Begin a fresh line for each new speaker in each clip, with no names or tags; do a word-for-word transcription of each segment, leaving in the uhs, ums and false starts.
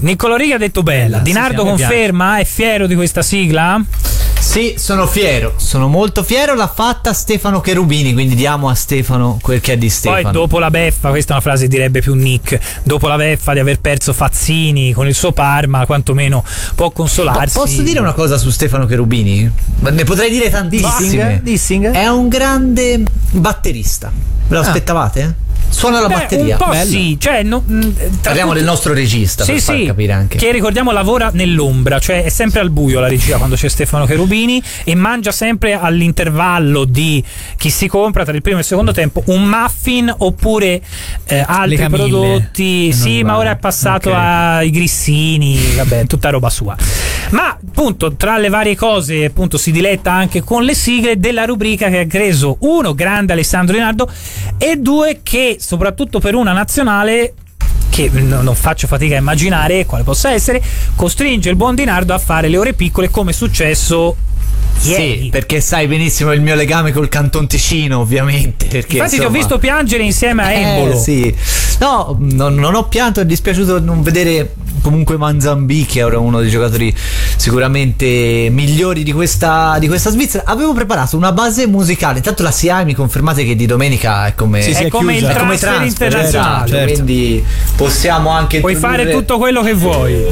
Niccolò Righi ha detto bella. Di Nardo conferma? È fiero di questa sigla?
Sì, sono fiero, sono molto fiero. L'ha fatta Stefano Cherubini, quindi diamo a Stefano quel che è di Stefano.
Poi dopo la beffa, questa è una frase direbbe più Nick, dopo la beffa di aver perso Fazzini con il suo Parma, quantomeno può consolarsi.
Posso dire una cosa su Stefano Cherubini? Ne potrei dire tantissime.
Dissing, dissing.
È un grande batterista. Ve lo
Ah.
aspettavate? Suona la
Beh,
batteria.
un po'
Bello.
sì, cioè no,
parliamo
tutti...
del nostro regista,
sì,
per far
sì,
capire anche
che ricordiamo lavora nell'ombra, cioè è sempre al buio la regia quando c'è Stefano Cherubini, e mangia sempre all'intervallo di chi si compra tra il primo e il secondo tempo un muffin oppure eh, altri prodotti. Sì, ma ora è passato okay. ai grissini, vabbè, tutta roba sua. Ma appunto tra le varie cose appunto si diletta anche con le sigle della rubrica che ha reso uno grande Alessandro Di Nardo e due che soprattutto per una nazionale che non faccio fatica a immaginare quale possa essere, costringe il buon Di Nardo a fare le ore piccole come è successo ieri.
Sì, perché sai benissimo il mio legame col Canton Ticino, ovviamente. Perché,
infatti
insomma,
ti ho visto piangere insieme a Embolo.
Eh, sì. No, non, non ho pianto, è dispiaciuto non vedere comunque Manzambì, che era uno dei giocatori sicuramente migliori di questa, di questa Svizzera. Avevo preparato una base musicale, intanto la S I A E mi confermate che di domenica è come,
sì, sì,
è
è come il
è come
transfer,
transfer
internazionale,
certo,
certo.
Quindi possiamo anche
puoi
introdurre...
fare tutto quello che vuoi.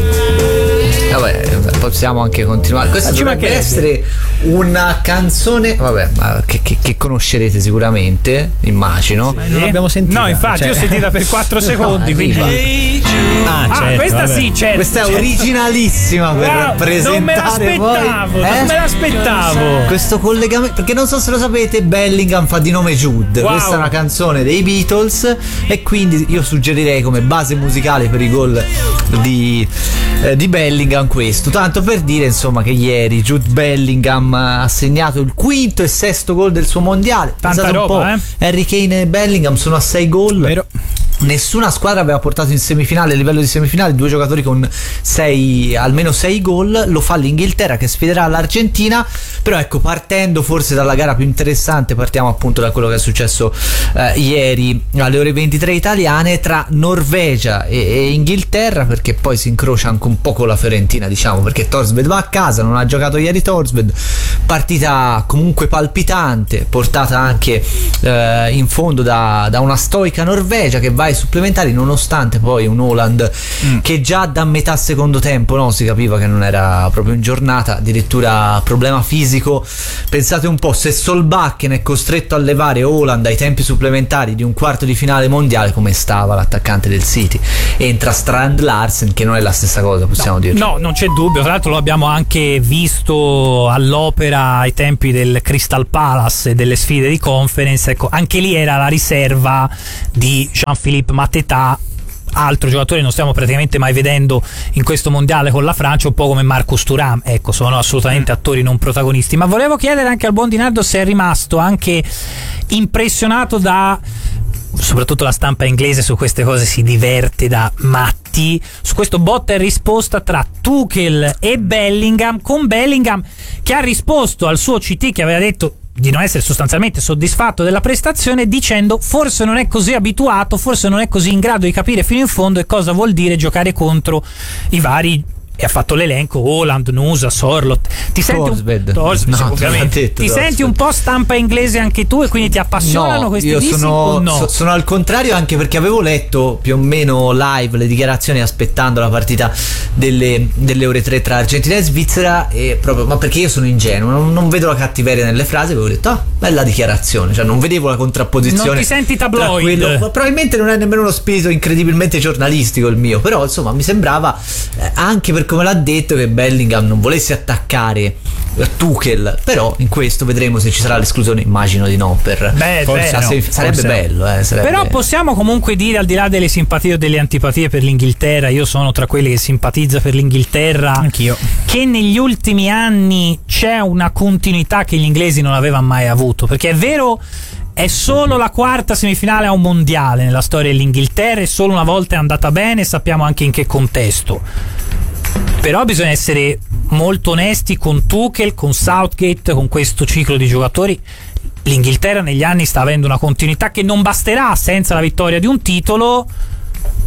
Vabbè, possiamo anche continuare. Questa dovrebbe essere una canzone, vabbè, ma che, che, che conoscerete sicuramente, immagino.
Sì, non l'abbiamo sentita. No, infatti, cioè... io ho sentita per quattro secondi. No, quindi... Ah,
certo,
ah, questa
vabbè.
sì, certo.
Questa è
certo.
originalissima per
wow,
presentare.
Non me l'aspettavo,
poi,
non
eh?
me l'aspettavo.
Questo collegamento, perché non so se lo sapete, Bellingham fa di nome Jude. Wow. Questa è una canzone dei Beatles e quindi io suggerirei come base musicale per i gol di, eh, di Bellingham questo. Tanto per dire insomma che ieri Jude Bellingham ha segnato il quinto e sesto gol del suo mondiale.
Tanta
Pensate
roba,
un po',
eh?
Harry Kane e Bellingham sono a sei gol.
Vero.
Nessuna squadra aveva portato in semifinale, a livello di semifinale, due giocatori con sei, almeno sei gol. Lo fa l'Inghilterra che sfiderà l'Argentina. Però ecco, partendo forse dalla gara più interessante, partiamo appunto da quello che è successo eh, ieri alle ore ventitré italiane tra Norvegia e, e Inghilterra, perché poi si incrocia anche un po' con la Fiorentina, diciamo, perché Thorstvedt va a casa, non ha giocato ieri Thorstvedt. Partita comunque palpitante, portata anche eh, in fondo da, da una stoica Norvegia che va ai supplementari, nonostante poi un Haaland mm. che già da metà secondo tempo no, si capiva che non era proprio in giornata, addirittura problema fisico. Pensate un po', se Solbakken è costretto a levare Haaland ai tempi supplementari di un quarto di finale mondiale, come stava l'attaccante del City? Entra Strand Larsen, che non è la stessa cosa, possiamo
no,
dirlo.
No, non c'è dubbio, tra l'altro lo abbiamo anche visto all'opera ai tempi del Crystal Palace e delle sfide di Conference. Ecco, anche lì era la riserva di Jean-Philippe Mateta, altro giocatore non stiamo praticamente mai vedendo in questo mondiale con la Francia, un po' come Marcus Thuram. Ecco, sono assolutamente attori non protagonisti. Ma volevo chiedere anche al buon Di Nardo se è rimasto anche impressionato da, soprattutto la stampa inglese su queste cose si diverte da matti, su questo botta e risposta tra Tuchel e Bellingham, con Bellingham che ha risposto al suo C T che aveva detto di non essere sostanzialmente soddisfatto della prestazione, dicendo forse non è così abituato, forse non è così in grado di capire fino in fondo e cosa vuol dire giocare contro i vari, e ha fatto l'elenco Haaland, Nusa, Sorloth. Ti senti un, Torsved, no, ovviamente. Ti senti un po' stampa inglese anche tu e quindi ti appassionano
no,
questi
io
dissing
sono,
o no?
so, sono al contrario, anche perché avevo letto più o meno live le dichiarazioni aspettando la partita delle, delle ore tre tra Argentina e Svizzera, e proprio, ma perché io sono ingenuo, non, non vedo la cattiveria nelle frasi, avevo detto ah, bella dichiarazione, cioè non vedevo la contrapposizione.
Non ti senti tabloid?
Quello, probabilmente non è nemmeno uno spirito incredibilmente giornalistico il mio, però insomma mi sembrava eh, anche per come l'ha detto che Bellingham non volesse attaccare Tuchel, però in questo vedremo se ci sarà l'esclusione, immagino di no, per
beh,
forse,
beh, no,
sarebbe
forse
bello eh, sarebbe...
Però possiamo comunque dire, al di là delle simpatie o delle antipatie per l'Inghilterra, io sono tra quelli che simpatizza per l'Inghilterra,
anch'io,
che negli ultimi anni c'è una continuità che gli inglesi non avevano mai avuto, perché è vero, è solo la quarta semifinale a un mondiale nella storia dell'Inghilterra e solo una volta è andata bene, sappiamo anche in che contesto. Però bisogna essere molto onesti con Tuchel, con Southgate, con questo ciclo di giocatori. L'Inghilterra negli anni sta avendo una continuità che non basterà senza la vittoria di un titolo,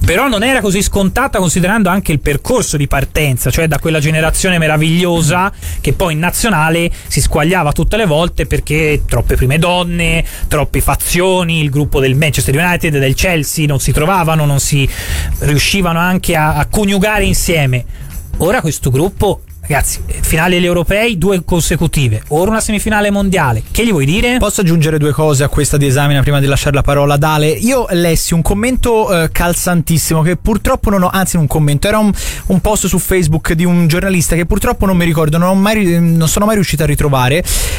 però non era così scontata considerando anche il percorso di partenza, cioè da quella generazione meravigliosa che poi in nazionale si squagliava tutte le volte perché troppe prime donne, troppe fazioni, il gruppo del Manchester United e del Chelsea non si trovavano, non si riuscivano anche a, a coniugare insieme. Ora questo gruppo, ragazzi, finale degli europei, due consecutive, ora una semifinale mondiale, che gli vuoi dire?
Posso aggiungere due cose a questa di Esamina prima di lasciare la parola ad Ale? Io lessi un commento eh, calzantissimo che purtroppo non ho, anzi un commento, era un, un post su Facebook di un giornalista che purtroppo non mi ricordo, non, ho mai, non sono mai riuscito a ritrovare,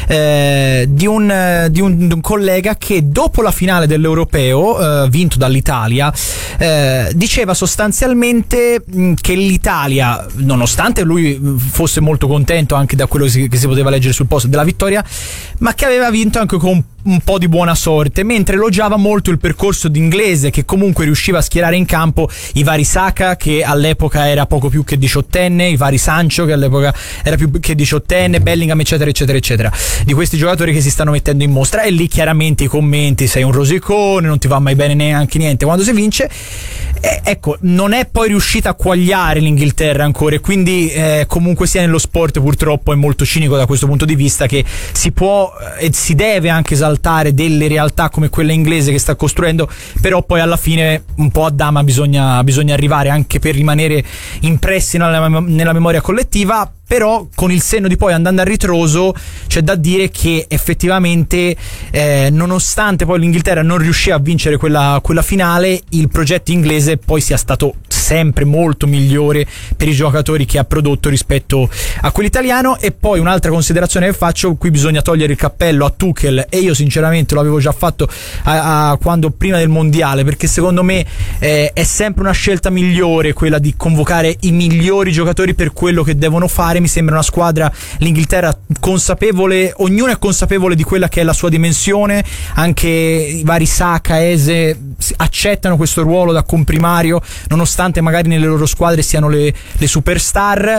eh, di, un, di, un, di un collega che dopo la finale dell'europeo eh, vinto dall'Italia eh, diceva sostanzialmente mh, che l'Italia, nonostante lui fosse molto contento anche da quello che si poteva leggere sul post della vittoria, ma che aveva vinto anche con un po' di buona sorte, mentre elogiava molto il percorso d'inglese che comunque riusciva a schierare in campo i vari Saka, che all'epoca era poco più che diciottenne, i vari Sancho che all'epoca era più che diciottenne, Bellingham eccetera eccetera eccetera, di questi giocatori che si stanno mettendo in mostra. E lì chiaramente i commenti: sei un rosicone, non ti va mai bene neanche niente quando si vince. Eh, ecco, non è poi riuscita a quagliare l'Inghilterra ancora, e quindi eh, comunque sia nello sport purtroppo è molto cinico da questo punto di vista, che si può e si deve anche esaltare delle realtà come quella inglese che sta costruendo, però poi alla fine un po' a dama bisogna, bisogna arrivare, anche per rimanere impressi nella, nella memoria collettiva. Però con il senno di poi, andando a ritroso, c'è da dire che effettivamente eh, nonostante poi l'Inghilterra non riuscì a vincere quella, quella finale, il progetto inglese poi sia stato sempre molto migliore per i giocatori che ha prodotto rispetto a quello italiano. E poi un'altra considerazione che faccio: qui bisogna togliere il cappello a Tuchel, e io sinceramente lo avevo già fatto a, a quando prima del mondiale, perché secondo me eh, è sempre una scelta migliore quella di convocare i migliori giocatori per quello che devono fare. Mi sembra una squadra, l'Inghilterra, consapevole, ognuno è consapevole di quella che è la sua dimensione, anche i vari Saka, Eze accettano questo ruolo da comprimario, nonostante magari nelle loro squadre siano le, le superstar.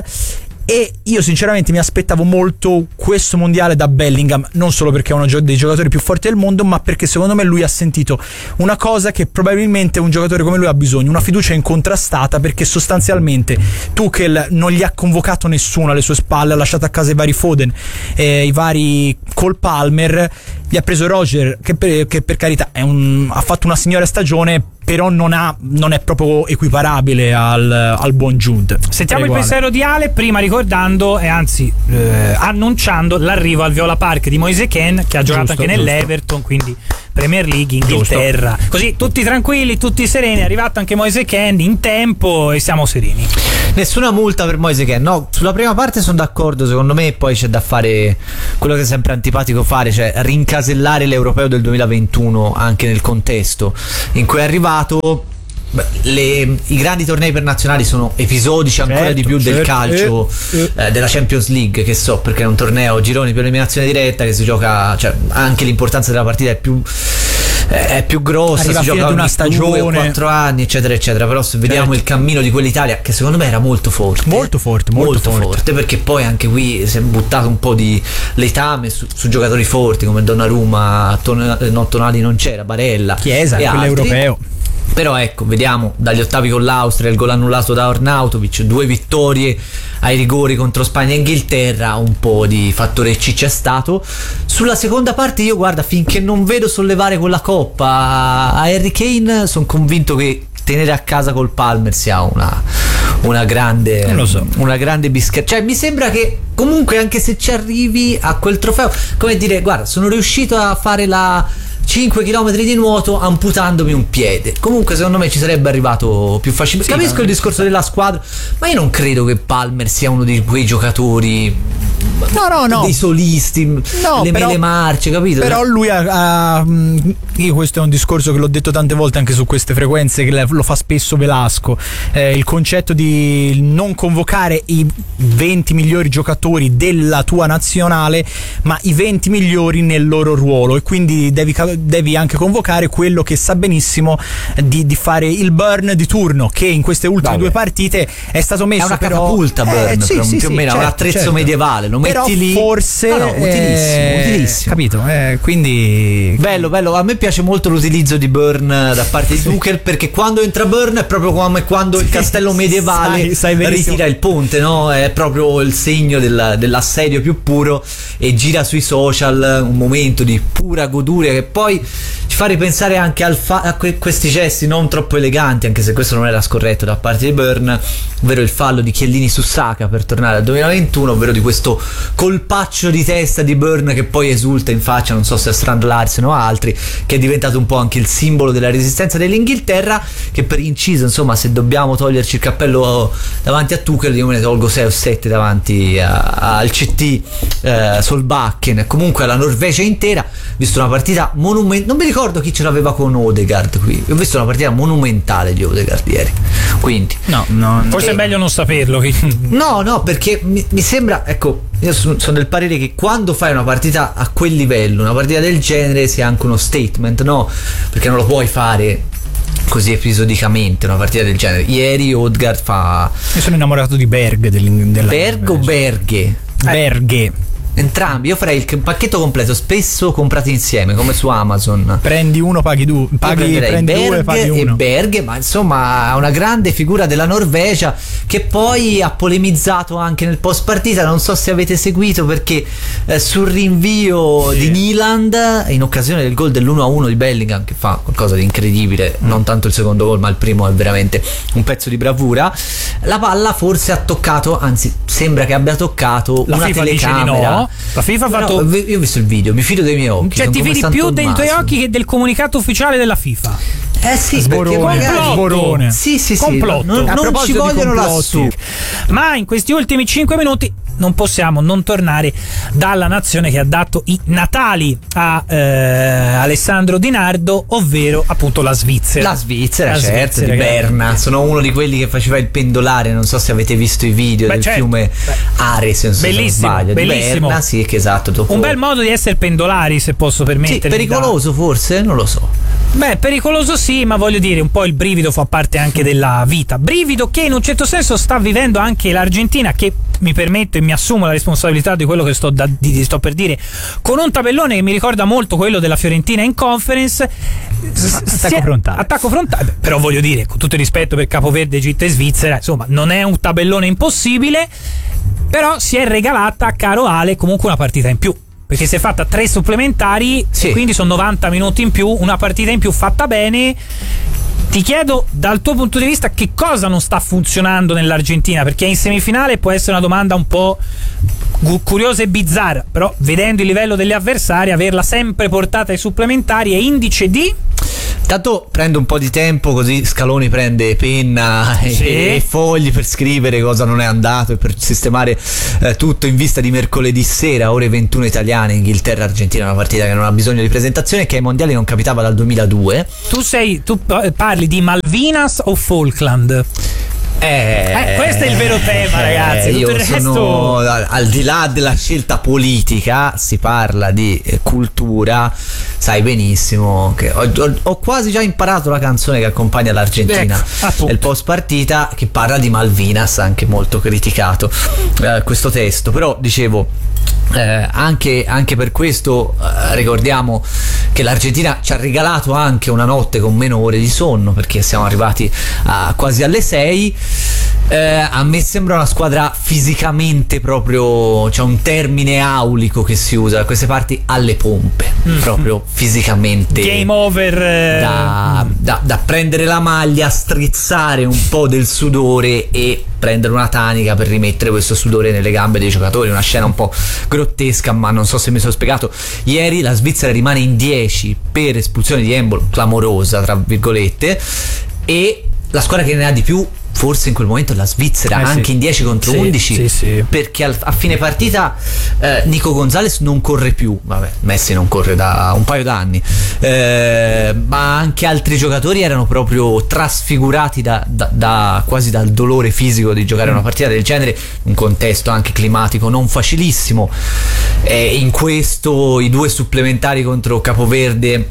E io sinceramente mi aspettavo molto questo mondiale da Bellingham, non solo perché è uno dei giocatori più forti del mondo, ma perché secondo me lui ha sentito una cosa che probabilmente un giocatore come lui ha bisogno: una fiducia incontrastata, perché sostanzialmente Tuchel non gli ha convocato nessuno alle sue spalle, ha lasciato a casa i vari Foden, eh, i vari Cole Palmer, gli ha preso Roger che per, che per carità è un, ha fatto una signora stagione, però non, ha, non è proprio equiparabile al, al buon Jude.
Sentiamo il pensiero di Ale, prima ricordando e anzi eh, annunciando l'arrivo al Viola Park di Moise Kean, che ha giocato giusto, anche nell'Everton, quindi Premier League, Inghilterra, giusto. Così tutti tranquilli, tutti sereni. È arrivato anche Moise Kean in tempo e siamo sereni.
Nessuna multa per Moise Kean. No, sulla prima parte sono d'accordo, secondo me. Poi c'è da fare quello che è sempre antipatico fare, cioè rincasellare l'Europeo del duemilaventuno anche nel contesto in cui è arrivato. Beh, le, i grandi tornei per nazionali sono episodici ancora certo, di più certo, del calcio, eh, eh. della Champions League, che so, perché è un torneo gironi per eliminazione diretta che si gioca, cioè anche l'importanza della partita è più è più grossa,
arriva
si gioca una stagione, due, quattro anni eccetera eccetera. Però se vediamo certo. il cammino di quell'Italia, che secondo me era molto forte
molto forte molto,
molto forte. forte perché poi anche qui si è buttato un po' di letame su, su giocatori forti come Donnarumma, Ton- no, Tonali non c'era, Barella,
Chiesa, quell'europeo.
Però ecco, vediamo dagli ottavi con l'Austria, il gol annullato da Arnautovic, due vittorie ai rigori contro Spagna e Inghilterra, un po' di fattore C c'è stato. Sulla seconda parte io, guarda, finché non vedo sollevare quella coppa a Harry Kane, sono convinto che tenere a casa col Palmer sia una, una grande
non lo so.
una grande bischetta. Cioè mi sembra che comunque anche se ci arrivi a quel trofeo, come dire, guarda, sono riuscito a fare la cinque chilometri di nuoto amputandomi un piede. Comunque secondo me ci sarebbe arrivato più facilmente. Sì, capisco il discorso della squadra, ma io non credo che Palmer sia uno di quei giocatori,
no no no
dei solisti, no, le
però,
mele marce, capito?
Però lui ha, ha io questo è un discorso che l'ho detto tante volte anche su queste frequenze, che lo fa spesso Velasco, eh, il concetto di non convocare i venti migliori giocatori della tua nazionale, ma i venti migliori nel loro ruolo, e quindi devi devi anche convocare quello che sa benissimo di, di fare il burn di turno, che in queste ultime Vabbè. due partite è stato messo.
È una
però
catapulta burn,
eh, sì,
però,
sì,
più o
sì,
meno
certo,
un attrezzo
certo.
medievale, non lo metti
però
lì.
forse
no, no, utilissimo,
eh,
utilissimo.
capito, eh, quindi
bello, bello. A me piace molto l'utilizzo di Burn da parte di Tuchel, perché quando entra Burn è proprio come quando il castello medievale
sai, sai benissimo.
ritira il ponte, no? È proprio il segno del, dell'assedio più puro, e gira sui social un momento di pura goduria che poi ci fa ripensare anche al fa- a que- questi gesti non troppo eleganti, anche se questo non era scorretto da parte di Burn, ovvero il fallo di Chiellini su Saka per tornare al duemilaventuno, ovvero di questo colpaccio di testa di Burn che poi esulta in faccia, non so se a Strand Larsen o altri, che è diventato un po' anche il simbolo della resistenza dell'Inghilterra, che per inciso, insomma, se dobbiamo toglierci il cappello davanti a Tuchel, io me ne tolgo sei o sette davanti a, al C T eh, Solbakken, comunque alla Norvegia intera. Ho visto una partita monumentale, non mi ricordo chi ce l'aveva con Odegaard qui, ho visto una partita monumentale di Odegaard ieri, quindi
no, no,
forse
eh,
è meglio non saperlo.
no no perché mi, mi sembra, ecco, io sono, sono del parere che quando fai una partita a quel livello, una partita del genere, sia anche uno statement, no? Perché non lo puoi fare così episodicamente una partita del genere. Ieri Odegaard fa...
Io sono innamorato di Berg, della
Berg o Berghe?
Berghe.
Entrambi, io farei il pacchetto completo, spesso comprati insieme, come su Amazon.
Prendi uno, paghi due, paghi, prendi
Berg
due, paghi
e
uno.
Berg, ma insomma una grande figura della Norvegia, che poi ha polemizzato anche nel post partita, non so se avete seguito, perché eh, sul rinvio sì. di Nyland in occasione del gol dell'uno a uno di Bellingham, che fa qualcosa di incredibile, mm. non tanto il secondo gol ma il primo è veramente un pezzo di bravura, la palla forse ha toccato, anzi sembra che abbia toccato
la
una
FIFA
telecamera.
Dice di no. La FIFA ha fatto.
No, io ho visto il video, mi fido dei miei occhi.
Cioè, ti fidi più dei tuoi occhi che del comunicato ufficiale della FIFA?
Eh sì,
Sborone,
perché magari...
Sborone.
Sì, sì, sì.
Complotto.
Non, non ci vogliono lassù.
Ma in questi ultimi cinque minuti non possiamo non tornare dalla nazione che ha dato i natali a eh, Alessandro Di Nardo, ovvero appunto la Svizzera.
La Svizzera,
la
certo,
Svizzera,
di Berna. Che... Sono uno di quelli che faceva il pendolare, non so se avete visto i video. Beh, del certo. fiume Ares, non so
bellissimo,
se non sbaglio,
bellissimo.
Di Berna, sì, che esatto. Dopo...
Un bel modo di essere pendolari, se posso permettermi.
Sì, pericoloso da... forse, non lo so.
Beh, pericoloso sì, ma voglio dire, un po' il brivido fa parte anche della vita. Brivido che in un certo senso sta vivendo anche l'Argentina, che mi permetto e mi assumo la responsabilità di quello che sto, da, di, sto per dire, con un tabellone che mi ricorda molto quello della Fiorentina in Conference.
Attacco frontale.
Attacco frontale, però voglio dire, con tutto il rispetto per Capoverde, Egitto e Svizzera, insomma, non è un tabellone impossibile, però si è regalata, caro Ale, comunque una partita in più. Perché si è fatta tre supplementari, sì. Quindi sono novanta minuti in più, una partita in più fatta bene. Ti chiedo, dal tuo punto di vista, che cosa non sta funzionando nell'Argentina? Perché in semifinale può essere una domanda un po' curiosa e bizzarra, però vedendo il livello degli avversari, averla sempre portata ai supplementari è indice di...
Tanto prendo un po' di tempo, così Scaloni prende penna e, sì. e fogli per scrivere cosa non è andato e per sistemare eh, tutto in vista di mercoledì sera, ore ventuno italiane, Inghilterra-Argentina, una partita che non ha bisogno di presentazione, che ai mondiali non capitava dal duemiladue.
Tu sei, tu parli di Malvinas o Falkland?
Eh,
eh, questo è il vero tema, ragazzi. Tutto
io
il resto...
sono, al, al di là della scelta politica, si parla di eh, cultura. Sai benissimo che ho, ho, ho quasi già imparato la canzone che accompagna l'Argentina, ecco, il post partita, che parla di Malvinas, anche molto criticato eh, questo testo. Però dicevo, eh, anche, anche per questo eh, ricordiamo che l'Argentina ci ha regalato anche una notte con meno ore di sonno, perché siamo arrivati a, quasi alle sei. Eh, a me sembra una squadra fisicamente proprio, c'è un termine aulico che si usa da queste parti, alle pompe, mm. proprio fisicamente
game over, eh.
da, da, da prendere la maglia, strizzare un po' del sudore e prendere una tanica per rimettere questo sudore nelle gambe dei giocatori. Una scena un po' grottesca, ma non so se mi sono spiegato. Ieri la Svizzera rimane in dieci per espulsione di handball clamorosa, tra virgolette, e la squadra che ne ha di più forse in quel momento la Svizzera, eh anche sì. in dieci contro sì, undici, sì, sì. perché al, a fine partita eh, Nico Gonzalez non corre più, vabbè, Messi non corre da un paio d'anni, eh, ma anche altri giocatori erano proprio trasfigurati da, da, da quasi dal dolore fisico di giocare una partita del genere, un contesto anche climatico non facilissimo, e in questo i due supplementari contro Capoverde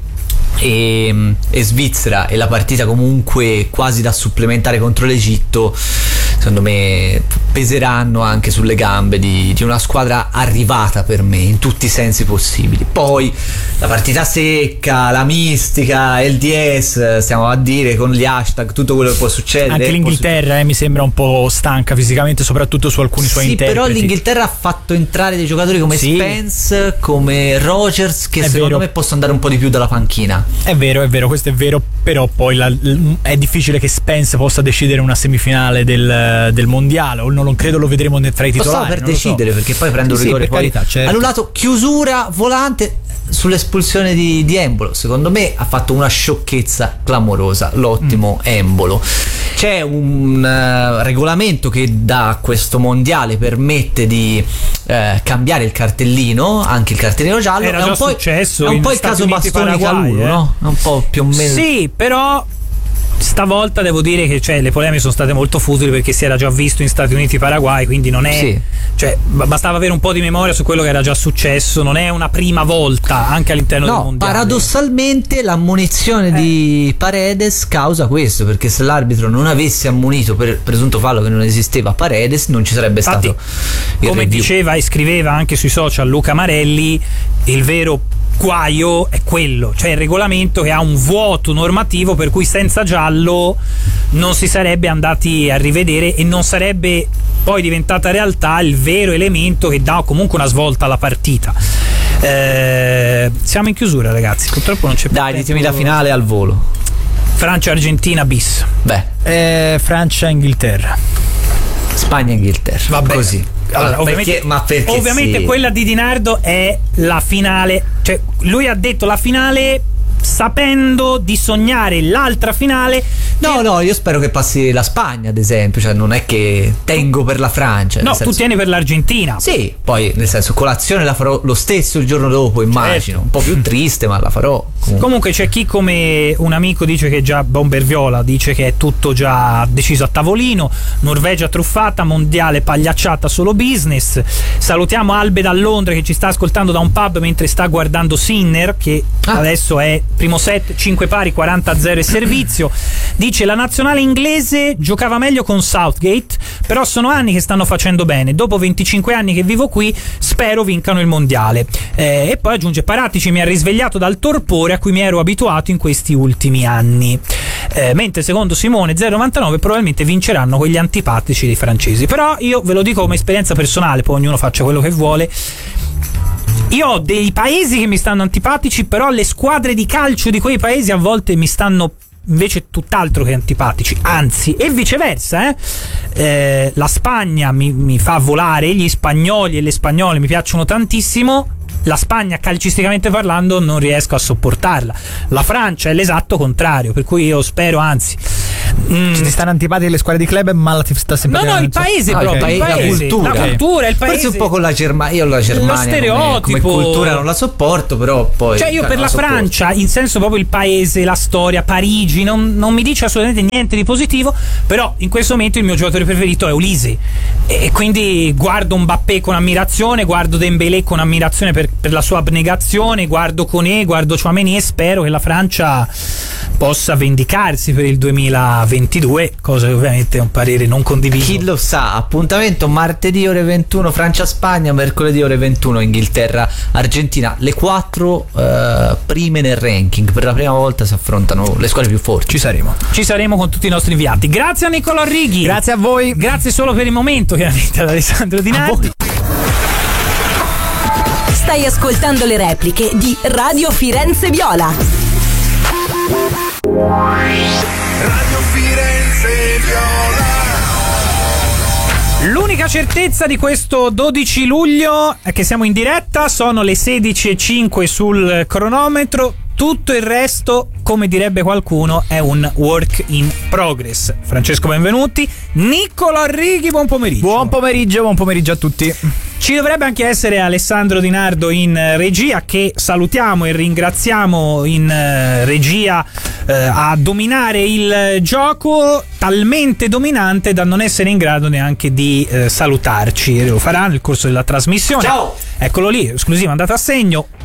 E, e Svizzera e la partita comunque quasi da supplementare contro l'Egitto secondo me peseranno anche sulle gambe di, di una squadra arrivata per me in tutti i sensi possibili. Poi la partita secca, la mistica, il D S, stiamo a dire con gli hashtag tutto quello che può succedere.
Anche l'Inghilterra eh, mi sembra un po' stanca fisicamente, soprattutto su alcuni suoi
sì,
interpreti.
però l'Inghilterra ha fatto entrare dei giocatori come
sì.
Spence, come Rogers, che
è
secondo
vero.
me possono andare un po' di più dalla panchina.
È vero, è vero, questo è vero, però poi la, l- è difficile che Spence possa decidere una semifinale del, del mondiale, o non, non credo lo vedremo tra i titolari.
Lo stavo per
non lo
decidere
so.
perché poi prende un
Sì,
rigore
per
poi
carità, certo.
annullato. Chiusura volante sull'espulsione di, di Embolo, secondo me ha fatto una sciocchezza clamorosa l'ottimo mm. Embolo. C'è un uh, regolamento che da questo mondiale permette di uh, cambiare il cartellino, anche il cartellino giallo.
Era
è
già
un po',
successo
è un
in
po' il
Stati
caso
Uniti,
Bastoni
Paraguay,
Calulu,
eh.
no? È un po' più o meno.
Sì, però stavolta devo dire che cioè, le polemiche sono state molto futili, perché si era già visto in Stati Uniti Paraguay, quindi non è
Sì.
cioè, bastava avere un po' di memoria su quello che era già successo, non è una prima volta anche all'interno del
No,
mondiale.
paradossalmente l'ammonizione
Eh.
di Paredes causa questo, perché se l'arbitro non avesse ammonito per presunto fallo che non esisteva Paredes, non ci sarebbe
Infatti,
stato il
come
review.
diceva e scriveva anche sui social Luca Marelli, il vero guaio è quello, cioè il regolamento che ha un vuoto normativo per cui senza giallo non si sarebbe andati a rivedere e non sarebbe poi diventata realtà il vero elemento che dà comunque una svolta alla partita. Eh, siamo in chiusura, ragazzi, purtroppo non c'è più
Dai,
tempo.
ditemi la finale al volo.
Francia-Argentina bis.
Beh,
Eh, Francia-Inghilterra.
Spagna-Inghilterra.
Vabbè.
Così.
Allora,
Allora,
ovviamente,
perché, ma perché
ovviamente
sì.
quella di Di Nardo è la finale, cioè lui ha detto la finale sapendo di sognare l'altra finale.
No,
che-
no, io spero che passi la Spagna, ad esempio, cioè non è che tengo per la Francia.
no,
nel senso-
tu tieni per l'Argentina.
Sì, poi nel senso colazione la farò lo stesso il giorno dopo, immagino.
Certo.
Un po' più triste, ma la farò. Comunque.
Comunque c'è chi, come un amico dice che già Bomber Viola dice che è tutto già deciso a tavolino. Norvegia truffata, mondiale pagliacciata, solo business. Salutiamo Albe da Londra che ci sta ascoltando da un pub mentre sta guardando Sinner, che
Ah.
adesso è primo set, cinque pari, quaranta a zero e servizio. Dice la nazionale inglese giocava meglio con Southgate, però sono anni che stanno facendo bene. Dopo venticinque anni che vivo qui spero vincano il mondiale. Eh, e poi aggiunge Paratici mi ha risvegliato dal torpore a cui mi ero abituato in questi ultimi anni. Eh, mentre secondo Simone zero virgola novantanove probabilmente vinceranno quegli antipatici dei francesi. Però io ve lo dico come esperienza personale, poi ognuno faccia quello che vuole. Io ho dei paesi che mi stanno antipatici, però le squadre di calcio di quei paesi a volte mi stanno invece tutt'altro che antipatici, anzi, e viceversa. Eh? Eh, la Spagna mi, mi fa volare, gli spagnoli e le spagnole mi piacciono tantissimo. La Spagna, calcisticamente parlando, non riesco a sopportarla. La Francia è l'esatto contrario, per cui io spero, anzi. Mm,
Ci ti stanno antipatiche le squadre di club, ma la ti sta
no,
sempre
no, il paese
No, il
proprio, il
paese, la
paese,
cultura.
la cultura, il paese.
Forse un po' con la Germania. Io la Germania come,
stereotipo.
come cultura non la sopporto, però poi.
Cioè io
cioè,
per
non
la
sopporto.
Francia, in senso proprio il paese, la storia, Parigi, non, non mi dice assolutamente niente di positivo, però in questo momento il mio giocatore preferito è Olise e quindi guardo Mbappé con ammirazione, guardo Dembélé con ammirazione per, per la sua abnegazione, guardo Koné, guardo Tchouaméni e spero che la Francia possa vendicarsi per il duemilaventidue, cosa che ovviamente è un parere non condiviso.
Chi lo sa, appuntamento martedì ore ventuno Francia-Spagna, mercoledì ore ventuno Inghilterra-Argentina, le quattro eh, prime nel ranking, per la prima volta si affrontano le squadre più forti.
Ci saremo.
Ci saremo con tutti i nostri inviati. Grazie a Nicolò Righi.
Grazie a voi.
Grazie solo per il momento, chiaramente, ad Alessandro Di Nardi.
Stai ascoltando le repliche di Radio Firenze Viola.
Radio Firenze Viola.
L'unica certezza di questo dodici luglio è che siamo in diretta, sono le sedici e cinque sul cronometro. Tutto il resto, come direbbe qualcuno, è un work in progress. Francesco Benvenuti, Nicolò Righi, buon pomeriggio.
Buon pomeriggio, buon pomeriggio a tutti.
Ci dovrebbe anche essere Alessandro Di Nardo in regia, che salutiamo e ringraziamo in eh, regia eh, a dominare il gioco, talmente dominante da non essere in grado neanche di eh, salutarci. Lo farà nel corso della trasmissione.
Ciao!
Eccolo lì, esclusivo, andate a segno.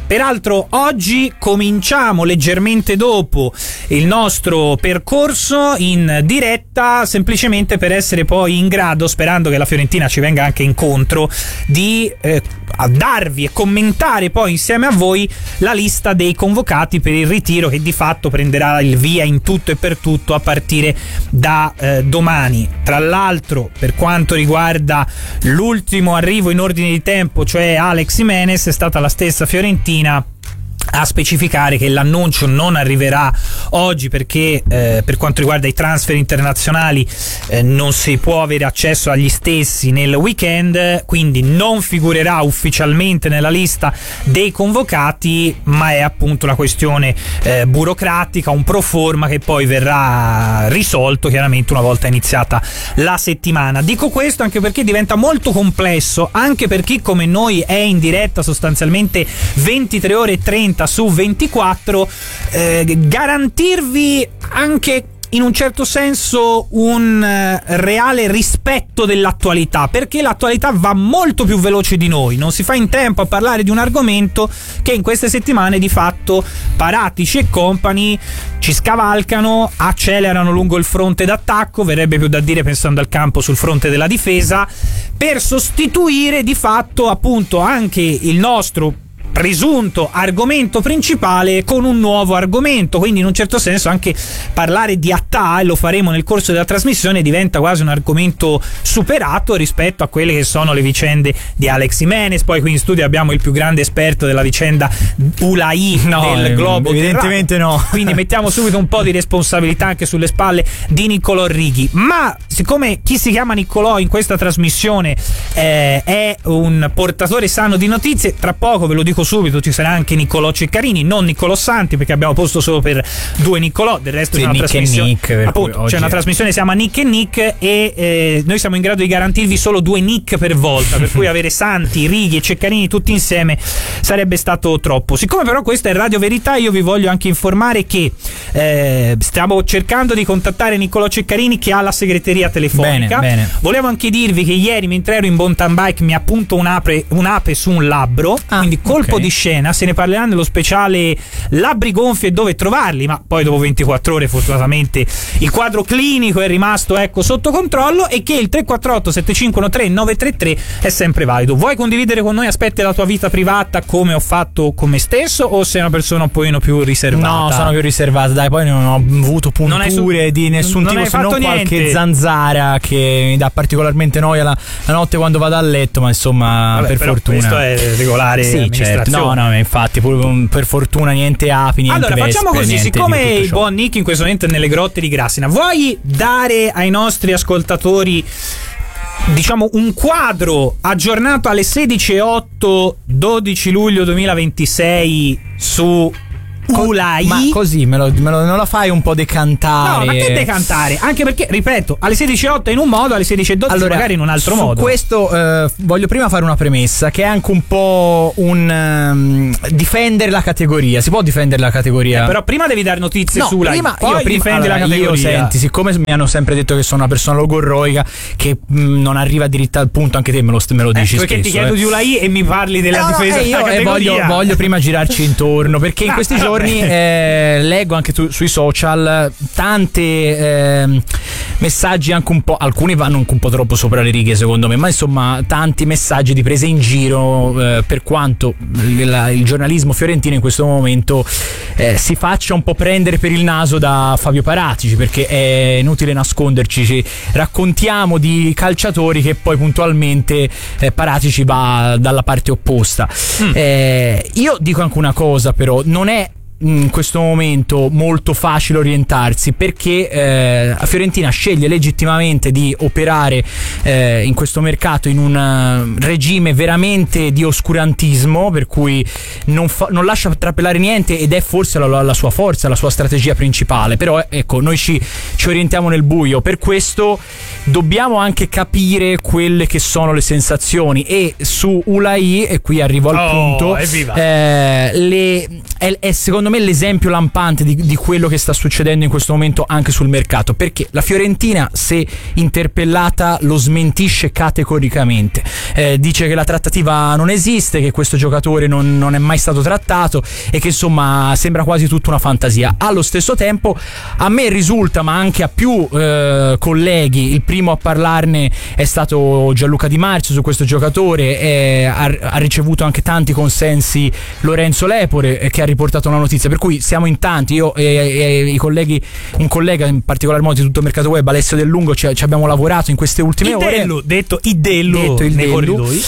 Peraltro oggi cominciamo leggermente dopo il nostro percorso in diretta, semplicemente per essere poi in grado, sperando che la Fiorentina ci venga anche incontro, di eh, a darvi e commentare poi insieme a voi la lista dei convocati per il ritiro, che di fatto prenderà il via in tutto e per tutto a partire da eh, domani. Tra l'altro, per quanto riguarda l'ultimo arrivo in ordine di tempo, cioè Alex Jimenez, è stata la stessa Fiorentina a specificare che l'annuncio non arriverà oggi perché eh, per quanto riguarda i transfer internazionali eh, non si può avere accesso agli stessi nel weekend, quindi non figurerà ufficialmente nella lista dei convocati, ma è appunto una questione eh, burocratica, un pro forma che poi verrà risolto chiaramente una volta iniziata la settimana. Dico questo anche perché diventa molto complesso, anche per chi come noi è in diretta sostanzialmente ventitré ore e trenta su ventiquattro, eh, garantirvi anche in un certo senso un eh, reale rispetto dell'attualità, perché l'attualità va molto più veloce di noi, non si fa in tempo a parlare di un argomento che in queste settimane di fatto Paratici e compagni ci scavalcano, accelerano lungo il fronte d'attacco, verrebbe più da dire pensando al campo sul fronte della difesa, per sostituire di fatto appunto anche il nostro presunto argomento principale con un nuovo argomento. Quindi in un certo senso anche parlare di Attà, e lo faremo nel corso della trasmissione, diventa quasi un argomento superato rispetto a quelle che sono le vicende di Alex Jimenez. Poi qui in studio abbiamo il più grande esperto della vicenda Ulai
no,
del Globo
evidentemente
Terrano.
no
Quindi mettiamo subito un po' di responsabilità anche sulle spalle di Niccolò Righi. Ma siccome chi si chiama Niccolò in questa trasmissione eh, è un portatore sano di notizie, tra poco ve lo dico subito, ci sarà anche Niccolò Ceccarini, non Niccolò Santi, perché abbiamo posto solo per due Niccolò, del resto sì, c'è una
Nick
trasmissione
Nick,
appunto, c'è una trasmissione che si chiama Nick e Nick e eh, noi siamo in grado di garantirvi solo due Nick per volta, per cui avere Santi, Righi e Ceccarini tutti insieme sarebbe stato troppo. Siccome però questa è Radio Verità, io vi voglio anche informare che eh, stiamo cercando di contattare Niccolò Ceccarini, che ha la segreteria telefonica.
Bene, bene.
Volevo anche dirvi che ieri mentre ero in mountain bike mi ha appunto un'ape, un'ape su un labbro, ah, quindi colpo
okay.
di scena, se ne parlerà nello speciale Labbri gonfi e dove trovarli, ma poi dopo ventiquattro ore fortunatamente il quadro clinico è rimasto ecco sotto controllo, e che il tre quattro otto sette cinque uno tre nove tre tre è sempre valido. Vuoi condividere con noi aspetti della tua vita privata come ho fatto con me stesso, o sei una persona un pochino più riservata?
No, sono più riservata, dai, poi non ho avuto punture su- di nessun
non
tipo, se non
niente.
qualche zanzara che mi dà particolarmente noia la, la notte quando vado a letto, ma insomma
Vabbè,
per
però
fortuna
questo è regolare,
sì, certo. No, no, infatti pur, per fortuna niente api, niente
allora
vespe,
facciamo così, siccome il
ciò.
buon Nick in questo momento è nelle grotte di Grassina, vuoi dare ai nostri ascoltatori diciamo un quadro aggiornato alle sedici e otto dodici luglio duemilaventisei su Ulai?
Ma così me lo, me lo, non la fai un po' decantare?
No, ma che decantare? Anche perché, ripeto, alle sedici e otto in un modo, alle sedici e dodici allora, magari in un altro
su
modo.
Su questo eh, voglio prima fare una premessa, che è anche un po' un um, difendere la categoria. Si può difendere la categoria?
Eh, però prima devi dare notizie
no,
su Ulai,
prima,
poi
io prima,
difendi
allora,
la categoria.
Io senti, siccome mi hanno sempre detto che sono una persona logorroica, che mh, non arriva diritta al punto, anche te me lo, me lo dici
ecco, perché
spesso.
ti chiedo
eh.
di Ulai e mi parli della
no,
difesa
no, eh,
della
io,
categoria.
Eh, voglio, voglio prima girarci intorno, perché in questi giorni eh, leggo anche tu, sui social tante eh, messaggi anche un po', alcuni vanno anche un po' troppo sopra le righe secondo me, ma insomma tanti messaggi di prese in giro eh, per quanto il, il giornalismo fiorentino in questo momento eh, si faccia un po' prendere per il naso da Fabio Paratici, perché è inutile nasconderci, ci raccontiamo di calciatori che poi puntualmente eh, Paratici va dalla parte opposta. mm. eh, io dico anche una cosa, però non è in questo momento molto facile orientarsi, perché eh, la Fiorentina sceglie legittimamente di operare eh, in questo mercato in un uh, regime veramente di oscurantismo, per cui non, fa, non lascia trapelare niente, ed è forse la, la sua forza, la sua strategia principale. Però ecco, noi ci, ci orientiamo nel buio, per questo dobbiamo anche capire quelle che sono le sensazioni. E su Ulai, e qui arrivo al
oh,
punto,
evviva.
eh, le, è, è secondo secondo me l'esempio lampante di, di quello che sta succedendo in questo momento anche sul mercato, perché la Fiorentina, se interpellata, lo smentisce categoricamente, eh, dice che la trattativa non esiste, che questo giocatore non, non è mai stato trattato e che insomma sembra quasi tutta una fantasia. Allo stesso tempo a me risulta, ma anche a più eh, colleghi, il primo a parlarne è stato Gianluca Di Marzio su questo giocatore, eh, ha, ha ricevuto anche tanti consensi Lorenzo Lepore, eh, che ha riportato la notizia, per cui siamo in tanti, io e, e i colleghi, un collega in particolar modo di tutto il mercato web, Alessio Del Lungo, ci, ci abbiamo lavorato in queste ultime
Idello,
ore,
detto Idello,
detto il
nei
Dellu.
corridoi.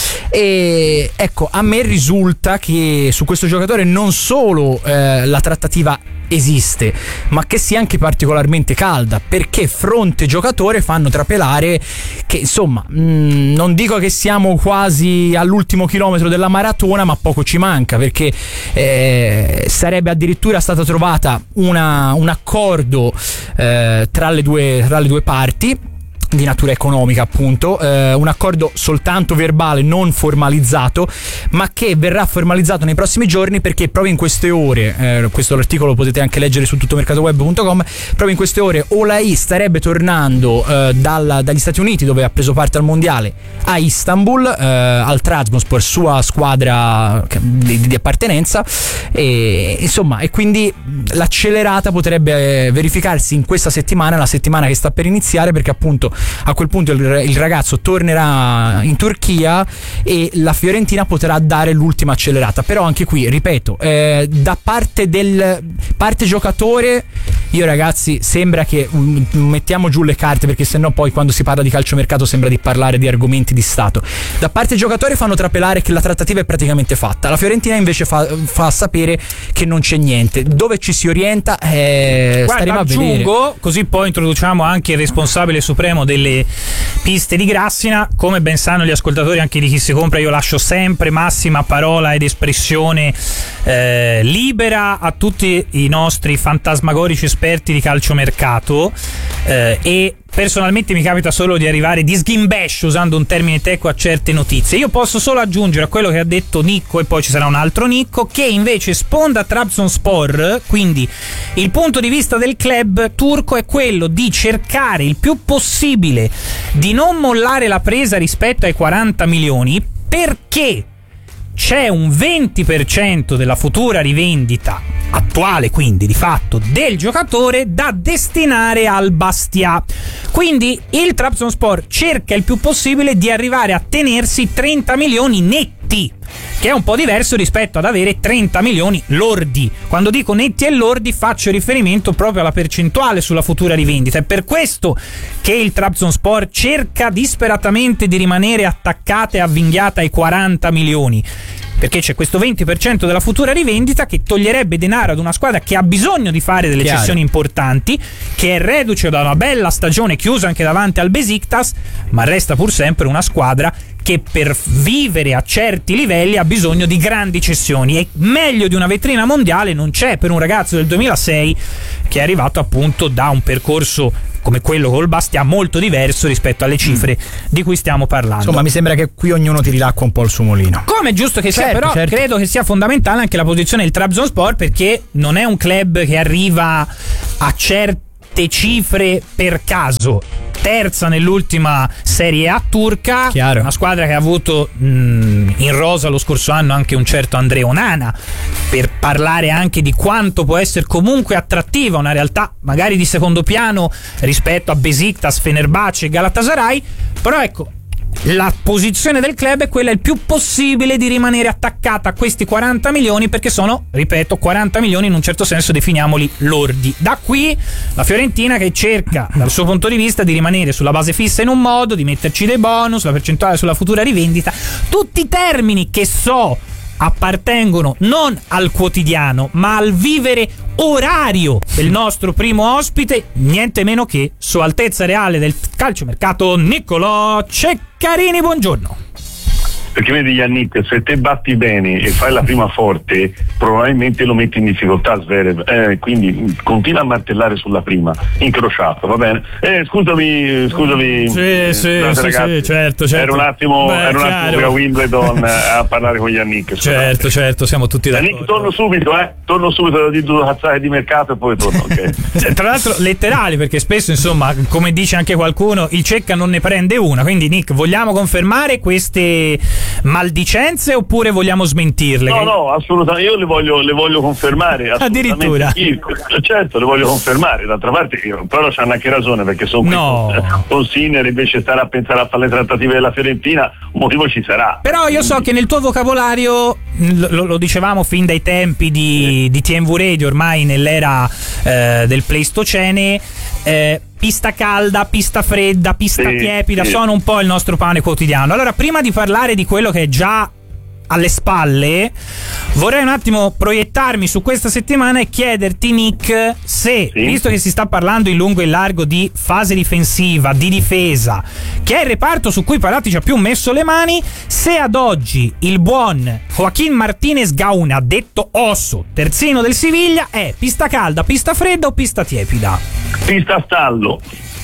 E ecco, a me risulta che su questo giocatore non solo eh, la trattativa esiste, ma che sia anche particolarmente calda, perché fronte giocatore fanno trapelare che insomma mh, non dico che siamo quasi all'ultimo chilometro della maratona, ma poco ci manca, perché eh, sarebbe addirittura stata trovata una, un accordo eh, tra le due, tra le due parti di natura economica, appunto, eh, un accordo soltanto verbale, non formalizzato, ma che verrà formalizzato nei prossimi giorni, perché proprio in queste ore, eh, questo l'articolo lo potete anche leggere su tuttomercatoweb punto com, proprio in queste ore Olai starebbe tornando eh, dalla, dagli Stati Uniti, dove ha preso parte al mondiale, a Istanbul, eh, al Trabzonspor, sua squadra di, di appartenenza, e insomma, e quindi l'accelerata potrebbe verificarsi in questa settimana, la settimana che sta per iniziare, perché appunto a quel punto il, il ragazzo tornerà in Turchia e la Fiorentina potrà dare l'ultima accelerata. Però anche qui, ripeto, eh, da parte del parte giocatore, io ragazzi, sembra che um, mettiamo giù le carte, perché sennò poi quando si parla di calciomercato sembra di parlare di argomenti di Stato. Da parte giocatore fanno trapelare che la trattativa è praticamente fatta, la Fiorentina invece fa, fa sapere che non c'è niente. Dove ci si orienta eh,
Guarda,
staremo a vedere.
aggiungo, così poi introduciamo anche il responsabile supremo delle piste di Grassina. Come ben sanno gli ascoltatori anche di Chi si compra, io lascio sempre massima parola ed espressione eh, libera a tutti i nostri fantasmagorici esperti di calciomercato, eh, e personalmente mi capita solo di arrivare di sghimbescio, usando un termine tecnico, a certe notizie. Io posso solo aggiungere a quello che ha detto Nicco, e poi ci sarà un altro Nicco, che invece sponda Trabzonspor, quindi il punto di vista del club turco è quello di cercare il più possibile di non mollare la presa rispetto ai quaranta milioni, perché c'è un venti per cento della futura rivendita attuale, quindi di fatto del giocatore, da destinare al Bastia. Quindi il Trabzonspor cerca il più possibile di arrivare a tenersi trenta milioni netti, che è un po' diverso rispetto ad avere trenta milioni lordi. Quando dico netti e lordi faccio riferimento proprio alla percentuale sulla futura rivendita. È per questo che il Trabzonspor cerca disperatamente di rimanere attaccata e avvinghiata ai quaranta milioni, perché c'è questo venti per cento della futura rivendita che toglierebbe denaro ad una squadra che ha bisogno di fare delle
Chiaro.
cessioni importanti, che è reduce da una bella stagione chiusa anche davanti al Besiktas, ma resta pur sempre una squadra che per vivere a certi livelli ha bisogno di grandi cessioni, e meglio di una vetrina mondiale non c'è per un ragazzo del duemilasei che è arrivato appunto da un percorso come quello col Bastia molto diverso rispetto alle cifre mm. di cui stiamo parlando.
Insomma, mi sembra che qui ognuno tiri l'acqua un po' al suo mulino.
Come è giusto che sia,
certo,
però
certo.
credo che sia fondamentale anche la posizione del Trabzonspor, perché non è un club che arriva a certe cifre per caso. Terza nell'ultima Serie A turca,
Chiaro.
Una squadra che ha avuto mh, in rosa lo scorso anno anche un certo Andrea Onana, per parlare anche di quanto può essere comunque attrattiva una realtà magari di secondo piano rispetto a Besiktas, Fenerbahce e Galatasaray. Però ecco, la posizione del club è quella il più possibile di rimanere attaccata a questi quaranta milioni, perché sono, ripeto, quaranta milioni in un certo senso, definiamoli lordi. Da qui la Fiorentina che cerca dal suo punto di vista di rimanere sulla base fissa in un modo, di metterci dei bonus, la percentuale sulla futura rivendita, tutti termini che so appartengono non al quotidiano ma al vivere orario del nostro primo ospite, niente meno che Sua Altezza Reale del calciomercato Niccolò Ceccarini. Buongiorno.
perché vedi Yannick, se te batti bene e fai la prima forte probabilmente lo metti in difficoltà Zverev, eh, quindi continua a martellare sulla prima, incrociato, va bene? Eh, scusami, scusami.
Sì, sì,
scusate,
sì,
ragazzi,
sì, certo, certo.
Ero un attimo,
Beh,
ero un attimo qui a Wimbledon a parlare con Yannick. Scusate.
Certo, certo, siamo tutti d'accordo.
Yannick, torno subito, eh, torno subito, di due cazzate di mercato e poi torno, ok?
Tra l'altro letterali, perché spesso, insomma, come dice anche qualcuno, il Cecca non ne prende una. Quindi Nick, vogliamo confermare queste maldicenze oppure vogliamo smentirle?
No, no, assolutamente, io le voglio, le voglio confermare.
Addirittura?
Io, certo, le voglio confermare. D'altra parte, io, però c'hanno anche ragione, perché sono
no.
qui con, con Sinner, invece stare a pensare a fare le trattative della Fiorentina, un motivo ci sarà.
Però io so che nel tuo vocabolario, lo, lo dicevamo fin dai tempi di, di T M V Radio, ormai nell'era eh, del Pleistocene, eh, pista calda, pista fredda, pista
sì,
tiepida,
sì.
sono un po' il nostro pane quotidiano. Allora, prima di parlare di quello che è già alle spalle, vorrei un attimo proiettarmi su questa settimana e chiederti, Nick, se,
sì.
visto che si sta parlando in lungo e in largo di fase difensiva, di difesa, che è il reparto su cui Paratici ha più messo le mani, se ad oggi il buon Joaquín Martínez Gauna, detto Osso, terzino del Siviglia, è pista calda, pista fredda o pista tiepida?
Pista stallo.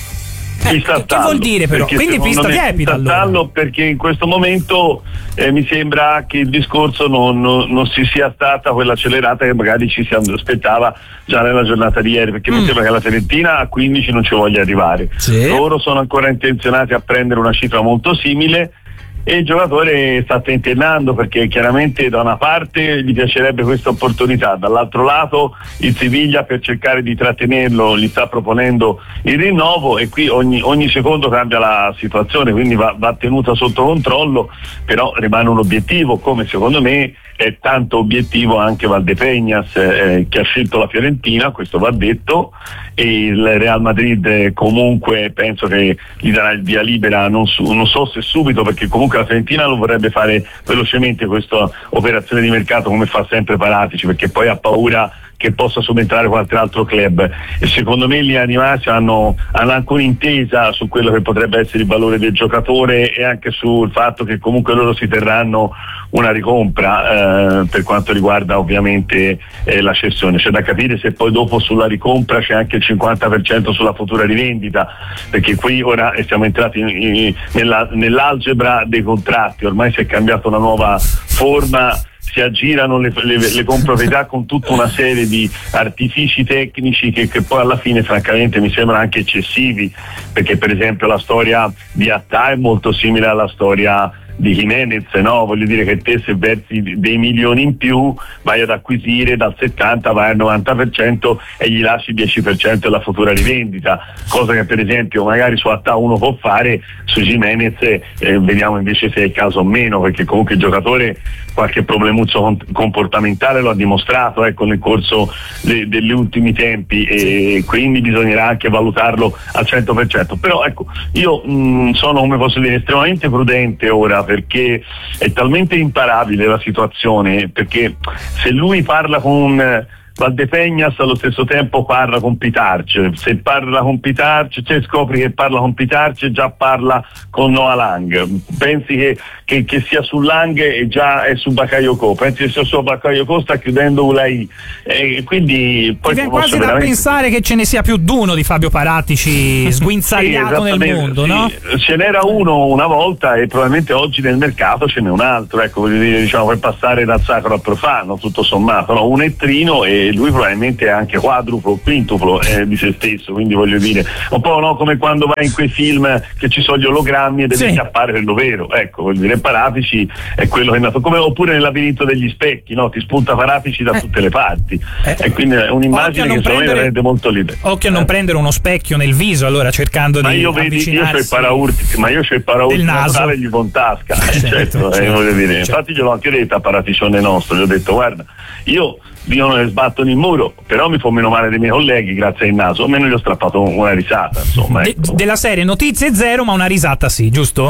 Eh,
pista
che
stallo,
vuol dire però? Quindi pista tiepida,
pista
allora.
stallo, perché in questo momento eh, mi sembra che il discorso non, non, non si sia stata quella accelerata che magari ci si aspettava già nella giornata di ieri, perché mm. mi sembra che la Fiorentina a quindici non ci voglia arrivare.
Sì.
Loro sono ancora intenzionati a prendere una cifra molto simile e il giocatore sta tentennando, perché chiaramente da una parte gli piacerebbe questa opportunità, dall'altro lato il Siviglia, per cercare di trattenerlo, gli sta proponendo il rinnovo, e qui ogni, ogni secondo cambia la situazione, quindi va, va tenuta sotto controllo, però rimane un obiettivo, come secondo me è tanto obiettivo anche Valdepeñas, eh, che ha scelto la Fiorentina, questo va detto, e il Real Madrid eh, comunque penso che gli darà il via libera, non, su, non so se subito, perché comunque la Fiorentina lo vorrebbe fare velocemente questa operazione di mercato, come fa sempre Paratici, perché poi ha paura che possa subentrare qualche altro club, e secondo me gli animati hanno, hanno anche un'intesa su quello che potrebbe essere il valore del giocatore, e anche sul fatto che comunque loro si terranno una ricompra eh, per quanto riguarda ovviamente eh, la cessione. C'è da capire se poi dopo sulla ricompra c'è anche il cinquanta per cento sulla futura rivendita, perché qui ora siamo entrati in, in, nella, nell'algebra dei contratti, ormai si è cambiata una nuova forma, si aggirano le, le, le comproprietà con tutta una serie di artifici tecnici che, che poi alla fine francamente mi sembrano anche eccessivi, perché per esempio la storia di Attà è molto simile alla storia di Jimenez, no? Voglio dire che te, se versi dei milioni in più, vai ad acquisire dal settanta, vai al novanta per cento e gli lasci il dieci per cento della futura rivendita, cosa che per esempio magari su Attà uno può fare, su Jimenez eh, vediamo invece se è il caso o meno, perché comunque il giocatore qualche problemuzzo comportamentale lo ha dimostrato, ecco, nel corso de- degli ultimi tempi, e quindi bisognerà anche valutarlo al cento per cento. Però ecco, io mh, sono, come posso dire, estremamente prudente ora, perché è talmente imparabile la situazione, perché se lui parla con Valdepeñas allo stesso tempo parla con Pitarch, se parla con Pitarch, cioè scopri che parla con Pitarch e già parla con Noah Lang, pensi che, che, che sia su Lang e già è su Bakayoko, pensi che sia su Bakayoko, sta chiudendo Ulai, e quindi poi
ti viene quasi da
veramente...
pensare che ce ne sia più d'uno di Fabio Paratici sguinzagliato
sì,
nel mondo,
sì.
no?
Ce n'era uno una volta e probabilmente oggi nel mercato ce n'è un altro, ecco, voglio dire, diciamo, per passare dal sacro al profano, tutto sommato, no? Un ettrino, e lui probabilmente è anche quadruplo, quintuplo eh, di se stesso, quindi voglio dire, un po', no, come quando vai in quei film che ci sono gli ologrammi e devi
sì.
chiappare quello vero, ecco, voglio dire, Paratici è quello che è nato, come oppure nel labirinto degli specchi, no? Ti spunta Paratici da
eh.
tutte le parti,
eh.
e quindi è un'immagine che secondo me rende molto libera.
Occhio a non
eh.
prendere uno specchio nel viso, allora, cercando
ma
di
io vedi, io c'ho il
avvicinarsi
paraurti, ma io c'ho il paraurti natale e gli von tasca, eh, certo, eh, voglio dire,
certo.
Infatti gliel'ho anche detto a Paraticione nostro, gli ho detto guarda, io io non le sbattono il muro, però mi fa meno male dei miei colleghi grazie al naso, o meno gli ho strappato una risata, insomma,
De-
ecco.
della serie notizie zero, ma una risata sì, giusto?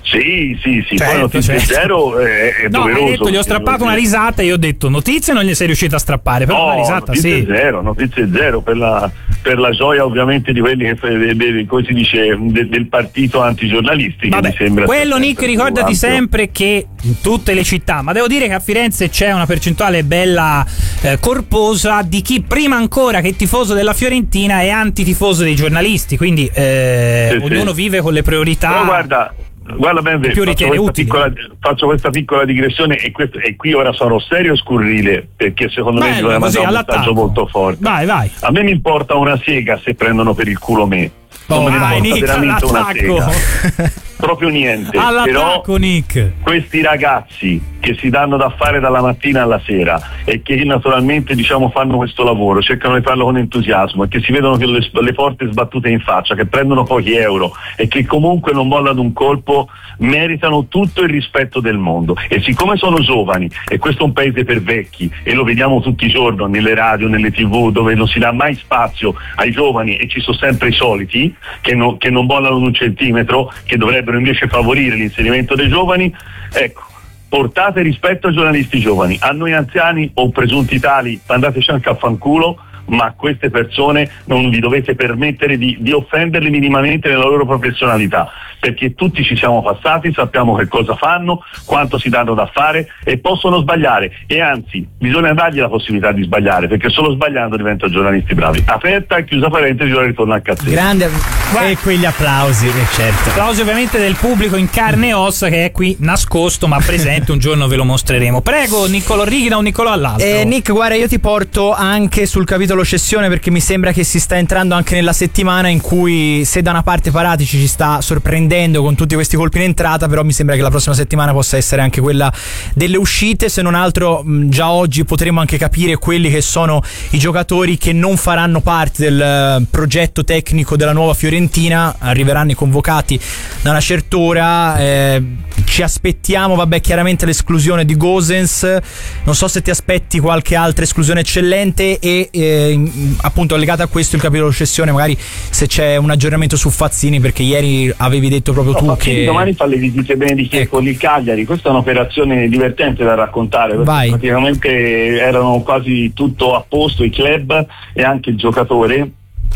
Sì, sì, sì,
certo,
poi notizie
certo.
zero è, è
no,
doveroso.
hai detto gli ho strappato una risata e io ho detto notizie non gli sei riuscito a strappare, però
no,
una risata
notizie
sì.
zero, notizie zero per la, per la gioia ovviamente di quelli che de, de, come si dice de, del partito antigiornalisti.
Vabbè,
che mi sembra
quello Nick, ricordati
ampio.
sempre che in tutte le città, ma devo dire che a Firenze c'è una percentuale bella eh, corposa di chi prima ancora che tifoso della Fiorentina è antitifoso dei giornalisti, quindi eh,
sì,
ognuno
sì.
vive con le priorità.
Però guarda, guarda ben
più
faccio,
ritiene
questa
utili.
piccola, faccio questa piccola digressione e, questo, e qui ora sarò serio e scurrile perché secondo
Bello,
me bisogna
così,
mandare un messaggio
all'attacco.
molto forte.
Vai, vai.
A me mi importa una sega se prendono per il culo me. Non
Oh,
me ne
vai,
importa
Nick,
veramente una
all'attacco.
sega. Proprio niente.
All'attacco,
Però
Nick.
questi ragazzi che si danno da fare dalla mattina alla sera e che naturalmente diciamo fanno questo lavoro, cercano di farlo con entusiasmo e che si vedono che le, le porte sbattute in faccia, che prendono pochi euro e che comunque non mollano un colpo, meritano tutto il rispetto del mondo. E siccome sono giovani e questo è un paese per vecchi e lo vediamo tutti i giorni nelle radio, nelle tv, dove non si dà mai spazio ai giovani e ci sono sempre i soliti che, no, che non mollano un centimetro, che dovrebbero invece favorire l'inserimento dei giovani, ecco, portate rispetto ai giornalisti giovani. A noi anziani o presunti tali andateci anche a fanculo, ma a queste persone non vi dovete permettere di, di offenderle minimamente nella loro professionalità, perché tutti ci siamo passati, sappiamo che cosa fanno, quanto si danno da fare e possono sbagliare, e anzi bisogna dargli la possibilità di sbagliare, perché solo sbagliando diventano giornalisti bravi. Aperta e chiusa parentesi, ora ritorno al cazzetto.
Grande. E quegli applausi, eh, certo.
Applausi ovviamente del pubblico in carne e ossa che è qui nascosto ma presente, un giorno ve lo mostreremo. Prego Niccolò Righi da un Niccolò all'altro.
Eh, Nick, guarda, io ti porto anche sul capitolo cessione perché mi sembra che si sta entrando anche nella settimana in cui, se da una parte Paratici ci sta sorprendendo con tutti questi colpi in entrata, però mi sembra che la prossima settimana possa essere anche quella delle uscite. Se non altro mh, già oggi potremo anche capire quelli che sono i giocatori che non faranno parte del uh, progetto tecnico della nuova Fiorentina. Arriveranno i convocati da una certa ora, eh, ci aspettiamo vabbè chiaramente l'esclusione di Gosens, non so se ti aspetti qualche altra esclusione eccellente e eh, appunto legata a questo il capitolo cessione, magari se c'è un aggiornamento su Fazzini, perché ieri avevi detto proprio
no,
tu
Fazzini
che
domani fa le visite benediche
ecco.
con il Cagliari. Questa è un'operazione divertente da raccontare,
Vai.
praticamente erano quasi tutto a posto i club e anche il giocatore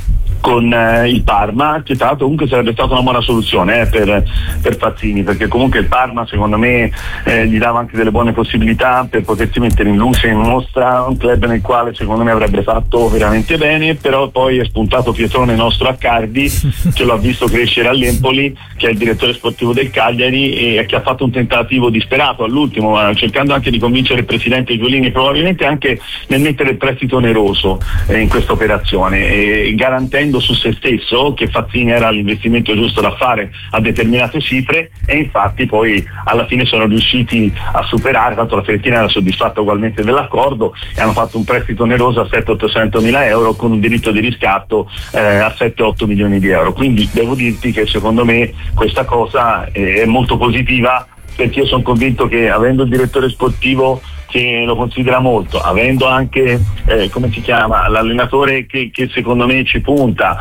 con eh, il Parma, che tra l'altro comunque sarebbe stata una buona soluzione eh, per, per Fazzini, perché comunque il Parma secondo me eh, gli dava anche delle buone possibilità per potersi mettere in luce, in mostra, un club nel quale secondo me avrebbe fatto veramente bene. Però poi è spuntato Pietrone nostro Accardi che lo ha visto crescere all'Empoli, che è il direttore sportivo del Cagliari e che ha fatto un tentativo disperato all'ultimo, eh, cercando anche di convincere il presidente Giulini, probabilmente anche nel mettere il prestito oneroso eh, in questa operazione, e garantendo su se stesso che Fazzini era l'investimento giusto da fare a determinate cifre, e infatti poi alla fine sono riusciti a superare, tanto la Fiorentina era soddisfatta ugualmente dell'accordo e hanno fatto un prestito oneroso a sette ottocento mila euro con un diritto di riscatto eh, a sette otto milioni di euro. Quindi devo dirti che secondo me questa cosa è molto positiva, perché io sono convinto che avendo il direttore sportivo che lo considera molto, avendo anche eh, come si chiama l'allenatore che, che secondo me ci punta,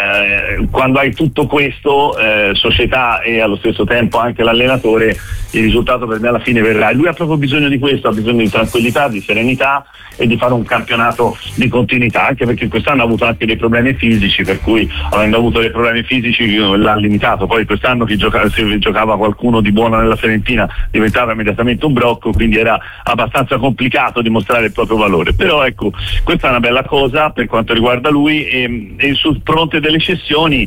eh, quando hai tutto questo, eh, società e allo stesso tempo anche l'allenatore, il risultato per me alla fine verrà. E lui ha proprio bisogno di questo, ha bisogno di tranquillità, di serenità e di fare un campionato di continuità, anche perché quest'anno ha avuto anche dei problemi fisici, per cui avendo avuto dei problemi fisici l'ha limitato. Poi quest'anno chi giocava, se giocava qualcuno di buono nella Fiorentina diventava immediatamente un brocco, quindi era abbastanza complicato dimostrare il proprio valore. Però ecco, questa è una bella cosa per quanto riguarda lui, e, e sul fronte delle cessioni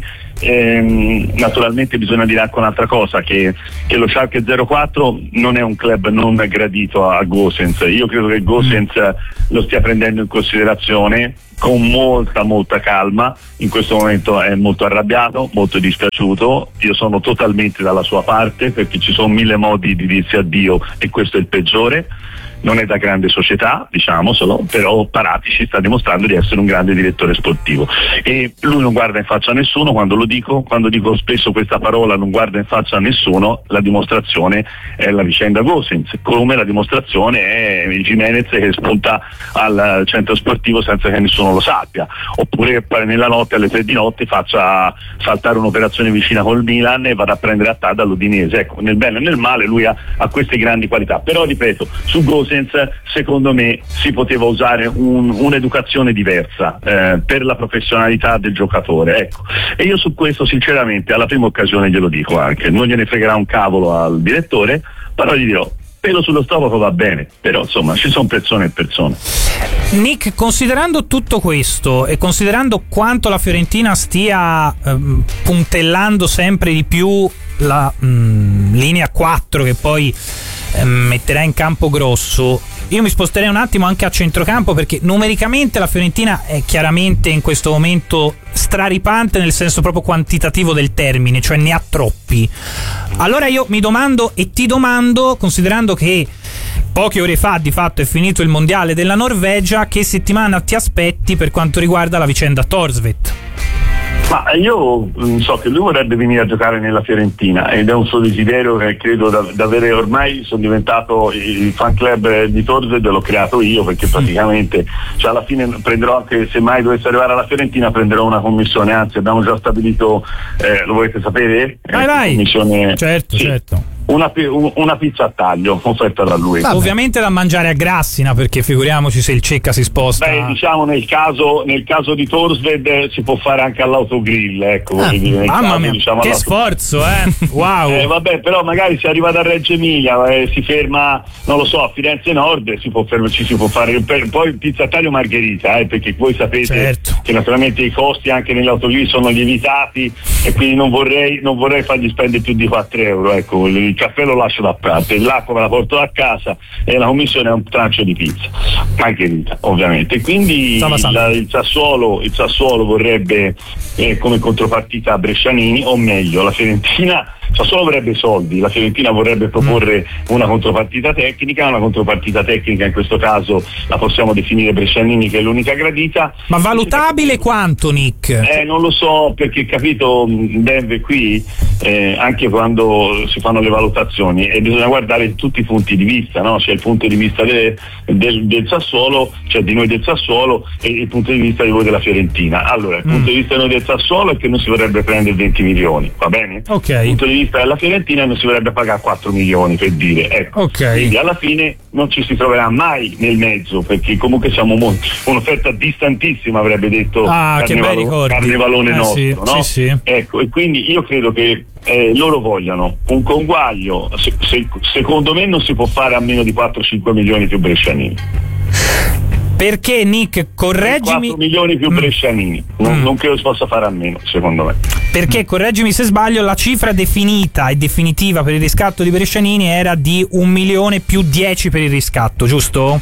ehm, naturalmente bisogna dire anche un'altra cosa, che, che lo Schalke zero quattro non è un club non gradito a Gosens. Io credo che Gosens lo stia prendendo in considerazione con molta molta calma. In questo momento è molto arrabbiato, molto dispiaciuto. Io sono totalmente dalla sua parte, perché ci sono mille modi di dirsi addio e questo è il peggiore. Non è da grande società, diciamocelo, però Paratici sta dimostrando di essere un grande direttore sportivo e lui non guarda in faccia a nessuno. Quando lo dico, quando dico spesso questa parola, non guarda in faccia a nessuno, la dimostrazione è la vicenda Gosens, come la dimostrazione è il Gimenez che spunta al centro sportivo senza che nessuno nessuno lo sappia, oppure nella notte alle tre di notte faccia saltare un'operazione vicina col Milan e vada a prendere a Tada all'Udinese. Ecco, nel bene e nel male lui ha, ha queste grandi qualità, però ripeto, su Gosens secondo me si poteva usare un, un'educazione diversa eh, per la professionalità del giocatore, ecco. E io su questo sinceramente alla prima occasione glielo dico anche, non gliene fregherà un cavolo al direttore, però gli dirò pelo sullo stomaco va bene, però insomma ci sono persone e persone.
Nick, considerando tutto questo e considerando quanto la Fiorentina stia ehm, puntellando sempre di più la mh, linea quattro che poi ehm, metterà in campo Grosso, io mi sposterei un attimo anche a centrocampo, perché numericamente la Fiorentina è chiaramente in questo momento straripante nel senso proprio quantitativo del termine, cioè ne ha troppi. Allora io mi domando e ti domando, considerando che poche ore fa di fatto è finito il mondiale della Norvegia, che settimana ti aspetti per quanto riguarda la vicenda Thorstvedt?
Ma io so che lui vorrebbe venire a giocare nella Fiorentina ed è un suo desiderio che credo da, da avere. Ormai sono diventato il fan club di Thorstvedt, l'ho creato io, perché praticamente cioè alla fine prenderò, anche se mai dovesse arrivare alla Fiorentina, prenderò una commissione, anzi abbiamo già stabilito, eh, lo volete sapere?
Vai, vai.
Commissione,
certo,
sì.
certo.
Una, una pizza a taglio offerta da lui.
Vabbè. Ovviamente da mangiare a Grassina, perché figuriamoci se il Cecca si sposta.
Beh, diciamo nel caso nel caso di Thorstvedt si può fare anche all'autogrill, ecco.
Ah,
nel
mamma
caso,
mia,
diciamo,
che sforzo, eh! Wow!
eh, vabbè, però magari si arriva da Reggio Emilia, eh, si ferma, non lo so, a Firenze Nord, si può ferma, ci si può fare per, poi pizza a taglio margherita, eh, perché voi sapete
certo.
che naturalmente i costi anche nell'autogrill sono lievitati e quindi non vorrei non vorrei fargli spendere più di quattro euro, ecco. Il caffè lo lascio da parte, l'acqua me la porto a casa e la commissione è un trancio di pizza margherita, ovviamente. Quindi il, il Sassuolo il Sassuolo vorrebbe eh, come contropartita Brescianini, o meglio la Fiorentina. Sassuolo vorrebbe soldi, la Fiorentina vorrebbe proporre una contropartita tecnica, una contropartita tecnica in questo caso la possiamo definire Brescianini, che è l'unica gradita.
Ma valutabile quanto, Nick?
Eh, non lo so, perché capito, Denver qui eh, anche quando si fanno le valutazioni e bisogna guardare tutti i punti di vista, no? C'è il punto di vista de, del, del Sassuolo, cioè di noi del Sassuolo, e il punto di vista di voi della Fiorentina. Allora, il mm. punto di vista di noi del Sassuolo è che non si vorrebbe prendere venti milioni, va bene?
Ok.
Il punto di vista della Fiorentina non si vorrebbe pagare quattro milioni, per dire, ecco.
Ok.
Quindi alla fine non ci si troverà mai nel mezzo, perché comunque siamo mo- un'offerta distantissima, avrebbe detto
ah,
Carnevalo- Carnevalone
eh,
nostro,
sì,
no?
Sì, sì.
Ecco, e quindi io credo che eh, loro vogliano un conguaglio, se, se, secondo me non si può fare a meno di quattro cinque milioni più Brescianini.
Perché, Nick, correggimi,
quattro milioni più Brescianini, non, mm. non credo si possa fare a meno, secondo me.
Perché, correggimi se sbaglio, la cifra definita e definitiva per il riscatto di Brescianini era di un milione più dieci per il riscatto, giusto?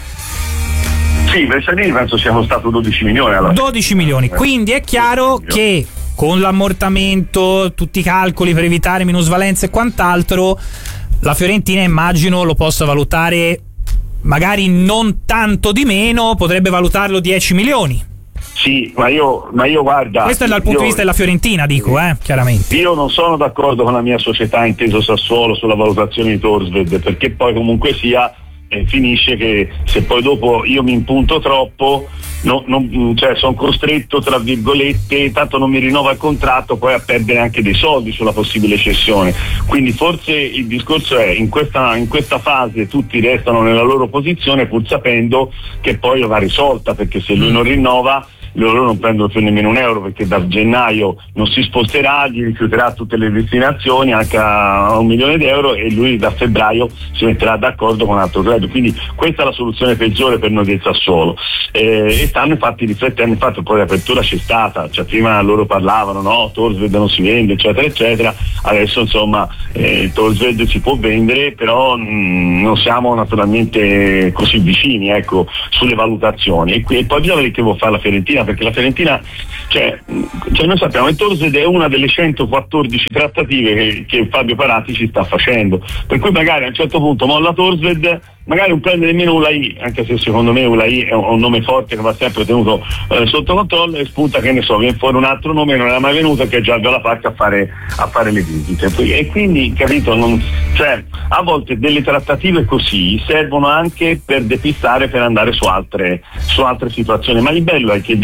Sì, Brescianini penso sia costato dodici milioni alla
dodici milioni, quindi è chiaro che con l'ammortamento, tutti i calcoli per evitare minusvalenze e quant'altro, la Fiorentina immagino lo possa valutare magari non tanto di meno, potrebbe valutarlo dieci milioni.
Sì, ma io, ma io guarda.
Questo è dal punto
io,
di vista della Fiorentina, dico, eh, chiaramente.
Io non sono d'accordo con la mia società, inteso Sassuolo, sulla valutazione di Thorstvedt, perché poi comunque sia eh, finisce che se poi dopo io mi impunto troppo, no, non, cioè sono costretto, tra virgolette, tanto non mi rinnova il contratto, poi a perdere anche dei soldi sulla possibile cessione. Quindi forse il discorso è in questa, in questa fase tutti restano nella loro posizione, pur sapendo che poi va risolta, perché se lui non rinnova loro non prendono più nemmeno un euro, perché da gennaio non si sposterà, gli rifiuterà tutte le destinazioni anche a un milione di euro, e lui da febbraio si metterà d'accordo con un altro club. Quindi questa è la soluzione peggiore per noi del Sassuolo, eh, e stanno infatti riflettendo, infatti poi l'apertura c'è stata, cioè prima loro parlavano no, Thorstvedt non si vende eccetera eccetera, adesso insomma eh, Thorstvedt si può vendere, però mh, non siamo naturalmente così vicini, ecco, sulle valutazioni, e, qui, e poi bisogna vedere che vuol fare la Fiorentina, perché la Fiorentina, cioè, cioè noi sappiamo che Thorstvedt è una delle centoquattordici trattative che, che Fabio Parati ci sta facendo, per cui magari a un certo punto molla Thorstvedt, magari non prende nemmeno Ulai, anche se secondo me Ulai è un, un nome forte che va sempre tenuto eh, sotto controllo, e spunta, che ne so, viene fuori un altro nome che non era mai venuto, che è Giorgio Lapacca a fare, a fare le visite, e quindi capito, non, cioè, a volte delle trattative così servono anche per depistare, per andare su altre, su altre situazioni, ma il bello è che de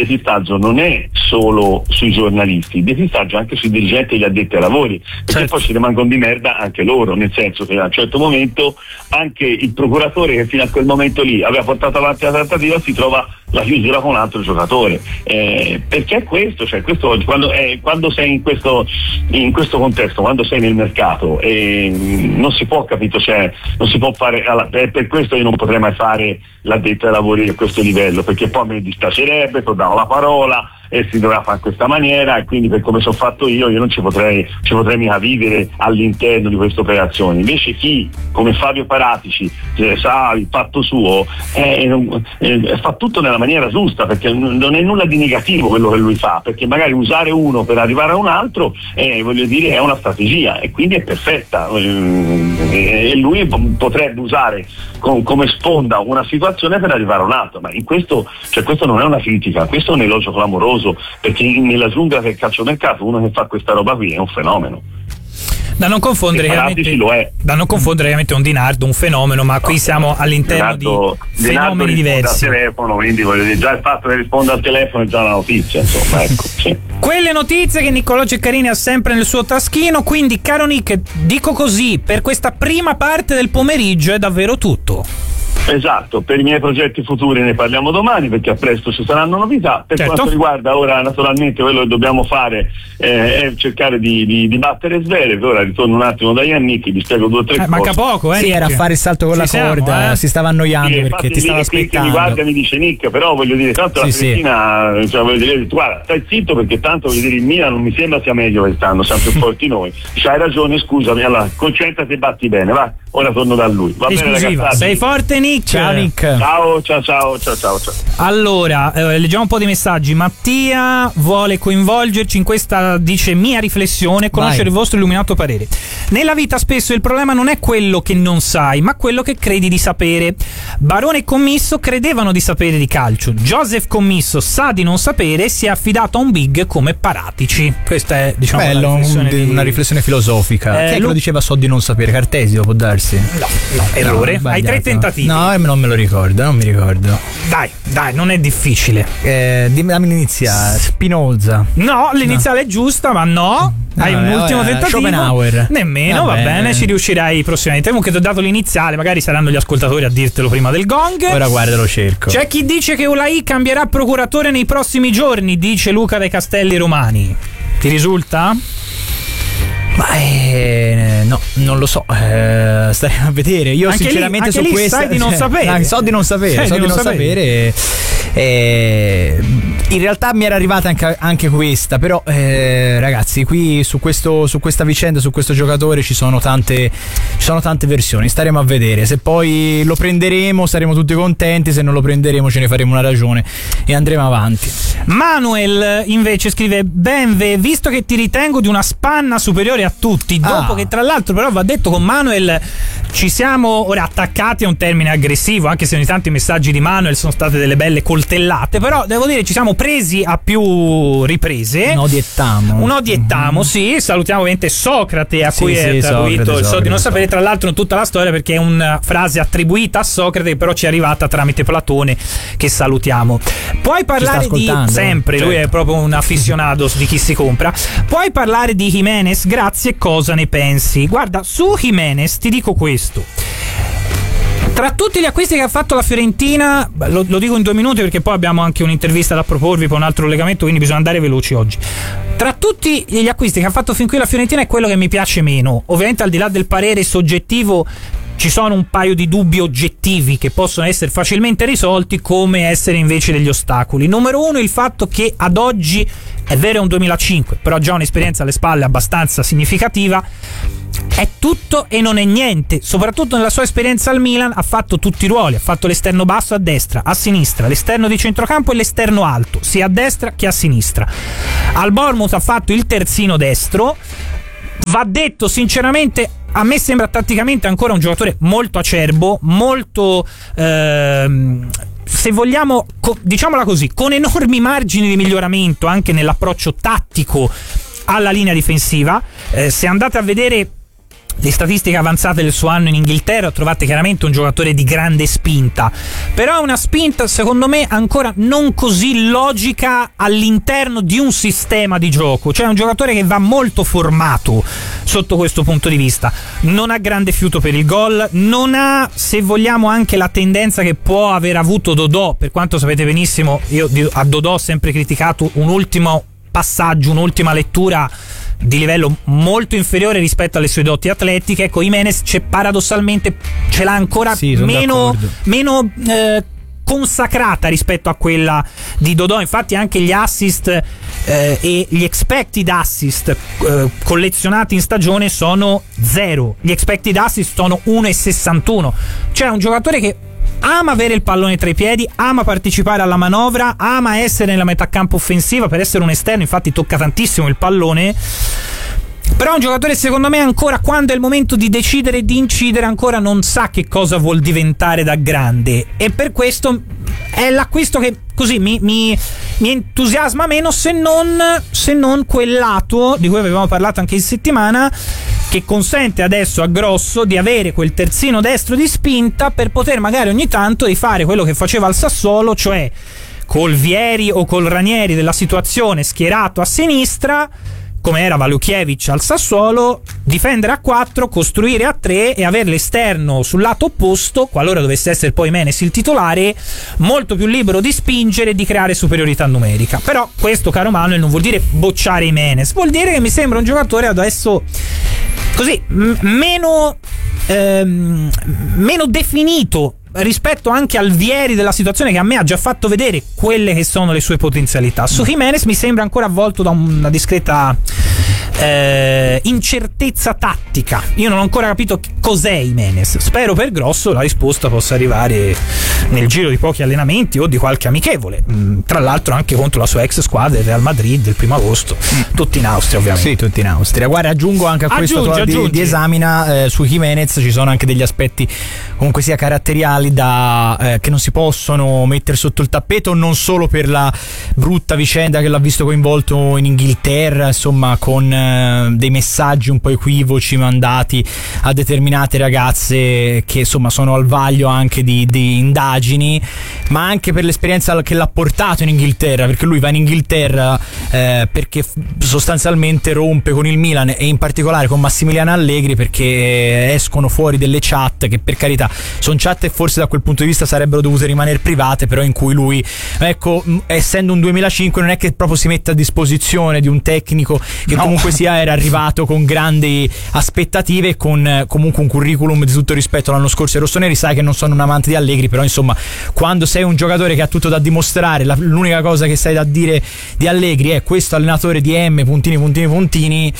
depistaggio non è solo sui giornalisti, il depistaggio è anche sui dirigenti e gli addetti ai lavori, perché certo. poi ci rimangono di merda anche loro, nel senso che a un certo momento anche il procuratore che fino a quel momento lì aveva portato avanti la trattativa si trova la chiusura con un altro giocatore, eh, perché è questo, cioè questo quando, eh, quando sei in questo, in questo contesto, quando sei nel mercato, eh, non si può, capito, cioè, non si può fare, per, per questo io non potrei mai fare l'addetto ai lavori a questo livello, perché poi mi dispiacerebbe, ti davo la parola e si dovrà fare in questa maniera, e quindi per come sono fatto io io non ci potrei ci potrei mica vivere all'interno di queste operazioni. Invece chi come Fabio Paratici eh, sa il fatto suo, eh, eh, fa tutto nella maniera giusta, perché non è nulla di negativo quello che lui fa, perché magari usare uno per arrivare a un altro eh, voglio dire è una strategia e quindi è perfetta, eh, e lui potrebbe usare com- come sponda una situazione per arrivare a un altro, ma in questo, cioè, questo non è una critica, questo è un elogio clamoroso, perché nella giungla del calciomercato uno che fa questa roba qui è un fenomeno.
Da non confondere chiaramente,
lo è.
Da non confondere chiaramente un Di Nardo, un fenomeno, ma qui siamo all'interno
Dinardo,
di fenomeni
Dinardo
diversi.
Al telefono, quindi voglio dire, già il fatto che risponda al telefono è già una notizia, insomma, ecco, sì.
Quelle notizie che Niccolò Ceccarini ha sempre nel suo taschino, quindi caro Nick, dico così, per questa prima parte del pomeriggio è davvero tutto.
Esatto, per i miei progetti futuri ne parliamo domani, perché a presto ci saranno novità. Per
certo.
quanto riguarda ora, naturalmente quello che dobbiamo fare eh, è cercare di, di, di battere Zverev. Ora ritorno un attimo da Yannick, vi spiego due o tre
eh,
cose.
Manca poco, eh?
Sì, era a fare il salto con
Ci
la
siamo,
corda,
eh?
si stava annoiando
sì,
perché ti stava aspettando.
Mi guarda e mi dice Nick, però voglio dire, tanto
sì,
la
sì.
Fiorentina, cioè, voglio dire, guarda, stai zitto, perché tanto voglio dire il Milan non mi sembra sia meglio quest'anno, siamo più forti noi. C'hai ragione, scusami, allora concentrati e batti bene, va. Ora torno da lui. Va
Esclusiva.
Bene, ragazzi.
Sei forte, Nick.
Ciao Nick.
Ciao, ciao, ciao, ciao, ciao, ciao.
Allora, eh, leggiamo un po' di messaggi. Mattia vuole coinvolgerci in questa, dice, mia riflessione, conoscere
Vai.
il vostro illuminato parere. Nella vita spesso il problema non è quello che non sai, ma quello che credi di sapere. Barone e Commisso credevano di sapere di calcio. Joseph Commisso sa di non sapere e si è affidato a un big come Paratici. Questa è, diciamo,
Bello,
una riflessione,
un,
di...
una riflessione filosofica.
Eh,
Chi è che
Lu-
lo diceva so di non sapere? Cartesio, può darsi?
No, no, errore.
No,
Hai tre tentativi.
No, non me lo ricordo, non mi ricordo.
Dai, dai, non è difficile.
Eh, dimmi, dammi l'iniziale. Spinoza.
No, l'iniziale no. è giusta, ma no. Hai
no,
un
eh,
ultimo
eh,
tentativo.
Schopenhauer.
Nemmeno,
Vabbè.
va bene, ci riuscirai prossimamente. Comunque ti ho dato l'iniziale, magari saranno gli ascoltatori a dirtelo prima del gong.
Ora guarda, lo cerco.
C'è chi dice che Ulai cambierà procuratore nei prossimi giorni, dice Luca dei Castelli Romani. Ti risulta?
Ma eh, no, non lo so, eh, staremo a vedere. Io
Anche
sinceramente
lì,
su
anche lì
questa
sai di non sapere.
eh, so di non sapere,
Sai
so
di
di
non
non sapere. Eh, in realtà mi era arrivata anche, anche questa, però eh, ragazzi, qui su questo su questa vicenda, su questo giocatore ci sono tante ci sono tante versioni, staremo a vedere. Se poi lo prenderemo saremo tutti contenti, se non lo prenderemo ce ne faremo una ragione e andremo avanti.
Manuel invece scrive: Benve, visto che ti ritengo di una spanna superiore a tutti, dopo
Ah.
che tra l'altro però va detto con Manuel ci siamo ora attaccati a un termine aggressivo, anche se ogni tanto i messaggi di Manuel sono state delle belle coltellate, però devo dire ci siamo presi a più riprese.
Un odiettamo.
Un odiettamo, sì. Salutiamo ovviamente Socrate, a
Sì,
cui
sì,
è attribuito
Socrate,
il so di
Socrate,
non sapere, tra l'altro in tutta la storia, perché è una frase attribuita a Socrate che però ci è arrivata tramite Platone, che salutiamo. Puoi parlare di sempre, lui
certo.
è proprio un afficionato di chi si compra. Puoi parlare di Jimenez, grazie, cosa ne pensi? Guarda, su Jimenez ti dico questo: tra tutti gli acquisti che ha fatto la Fiorentina, lo, lo dico in due minuti perché poi abbiamo anche un'intervista da proporvi per un altro collegamento, quindi bisogna andare veloci oggi. Tra tutti gli acquisti che ha fatto fin qui la Fiorentina è quello che mi piace meno. Ovviamente al di là del parere soggettivo ci sono un paio di dubbi oggettivi che possono essere facilmente risolti, come essere invece degli ostacoli. Numero uno, il fatto che ad oggi, è vero è un duemilacinque, però già un'esperienza alle spalle abbastanza significativa, è tutto e non è niente. Soprattutto nella sua esperienza al Milan ha fatto tutti i ruoli, ha fatto l'esterno basso a destra, a sinistra, l'esterno di centrocampo e l'esterno alto, sia a destra che a sinistra. Al Bournemouth ha fatto il terzino destro. Va detto sinceramente, a me sembra tatticamente ancora un giocatore molto acerbo, molto ehm, se vogliamo, co- diciamola così, con enormi margini di miglioramento anche nell'approccio tattico alla linea difensiva. Eh, se andate a vedere le statistiche avanzate del suo anno in Inghilterra, trovate chiaramente un giocatore di grande spinta, però è una spinta secondo me ancora non così logica all'interno di un sistema di gioco, cioè è un giocatore che va molto formato sotto questo punto di vista, non ha grande fiuto per il gol, non ha, se vogliamo, anche la tendenza che può aver avuto Dodò, per quanto sapete benissimo io a Dodò ho sempre criticato un ultimo passaggio, un'ultima lettura di livello molto inferiore rispetto alle sue doti atletiche. Ecco, Jimenez c'è, paradossalmente ce l'ha ancora
sì,
meno, meno eh, consacrata rispetto a quella di Dodò. Infatti anche gli assist eh, e gli expected assist eh, collezionati in stagione sono zero, gli expected assist sono uno virgola sessantuno, cioè un giocatore che ama avere il pallone tra i piedi, ama partecipare alla manovra, ama essere nella metà campo offensiva, per essere un esterno infatti tocca tantissimo il pallone, però è un giocatore secondo me ancora, quando è il momento di decidere e di incidere, ancora non sa che cosa vuol diventare da grande, e per questo è l'acquisto che così mi, mi, mi entusiasma meno, se non, se non quel lato di cui avevamo parlato anche in settimana, che consente adesso a Grosso di avere quel terzino destro di spinta per poter magari ogni tanto rifare quello che faceva al Sassuolo, cioè col Vieri o col Ranieri della situazione schierato a sinistra, come era Walukiewicz al Sassuolo, difendere a quattro, costruire a tre e avere l'esterno sul lato opposto, qualora dovesse essere poi Jimenez il titolare, molto più libero di spingere e di creare superiorità numerica. Però questo, caro Manuel, non vuol dire bocciare Jimenez, vuol dire che mi sembra un giocatore adesso così m- meno ehm, meno definito rispetto anche al Vieri della situazione, che a me ha già fatto vedere quelle che sono le sue potenzialità. Su Jimenez mi sembra ancora avvolto da una discreta eh, incertezza tattica. Io non ho ancora capito cos'è Jimenez. Spero per Grosso la risposta possa arrivare nel giro di pochi allenamenti o di qualche amichevole, mm, tra l'altro anche contro la sua ex squadra, il Real Madrid, il primo agosto, tutti in Austria ovviamente.
Sì, tutti in Austria. Guarda, aggiungo anche a questo
aggiungi,
di,
aggiungi.
di esamina eh, su Jimenez ci sono anche degli aspetti comunque sia caratteriali da, eh, che non si possono mettere sotto il tappeto, non solo per la brutta vicenda che l'ha visto coinvolto in Inghilterra, insomma, con eh, dei messaggi un po' equivoci mandati a determinate ragazze che insomma sono al vaglio anche di, di indagini, ma anche per l'esperienza che l'ha portato in Inghilterra, perché lui va in Inghilterra eh, perché f- sostanzialmente rompe con il Milan e in particolare con Massimiliano Allegri, perché escono fuori delle chat che, per carità, sono chat e forse da quel punto di vista sarebbero dovute rimanere private, però in cui lui, ecco, essendo un duemilacinque non è che proprio si mette a disposizione di un tecnico che no. comunque sia era arrivato con grandi aspettative e con comunque un curriculum di tutto rispetto l'anno scorso ai rossoneri. Sai che non sono un amante di Allegri, però insomma, quando sei un giocatore che ha tutto da dimostrare, la, l'unica cosa che sai da dire di Allegri è questo allenatore di M puntini puntini puntini,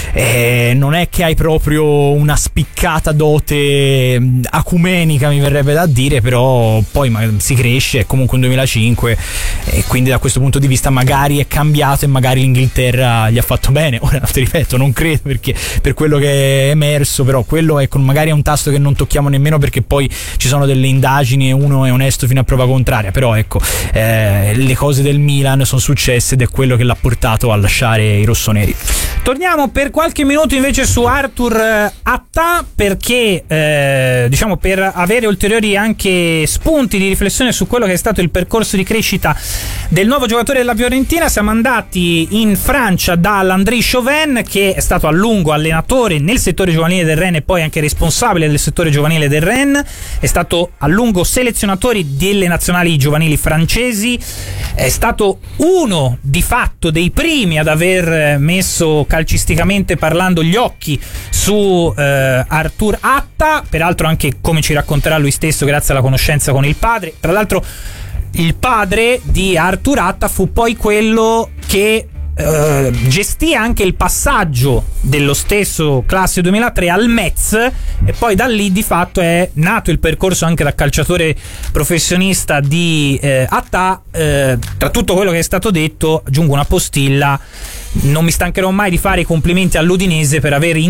eh, non è che hai proprio una spiccata dote acumenica, mi verrebbe da dire, però poi si cresce, è comunque un duemilacinque e quindi da questo punto di vista magari è cambiato e magari l'Inghilterra gli ha fatto bene. Ora ti ripeto, non credo, perché per quello che è emerso, però quello ecco, magari è un tasto che non tocchiamo nemmeno, perché poi ci sono delle indagini e uno è onesto fino a prova contraria, però ecco, eh, le cose del Milan sono successe ed è quello che l'ha portato a lasciare i rossoneri.
Torniamo per qualche minuto invece su Arthur Atta, perché eh, diciamo per avere ulteriori anche spunti di riflessione su quello che è stato il percorso di crescita del nuovo giocatore della Fiorentina, siamo andati in Francia da Landry Chauvin, che è stato a lungo allenatore nel settore giovanile del Rennes e poi anche responsabile del settore giovanile del Rennes, è stato a lungo selezionatore delle nazionali giovanili francesi, è stato uno di fatto dei primi ad aver messo calcisticamente parlando gli occhi su eh, Arthur Atta, peraltro anche, come ci racconterà lui stesso, grazie alla conoscenza con il padre. Tra l'altro il padre di Arthur Atta fu poi quello che Uh, gestì anche il passaggio dello stesso classe duemilatré al Metz, e poi da lì di fatto è nato il percorso anche da calciatore professionista di eh, Atta. Eh, tra tutto quello che è stato detto aggiungo una postilla: non mi stancherò mai di fare i complimenti all'Udinese per aver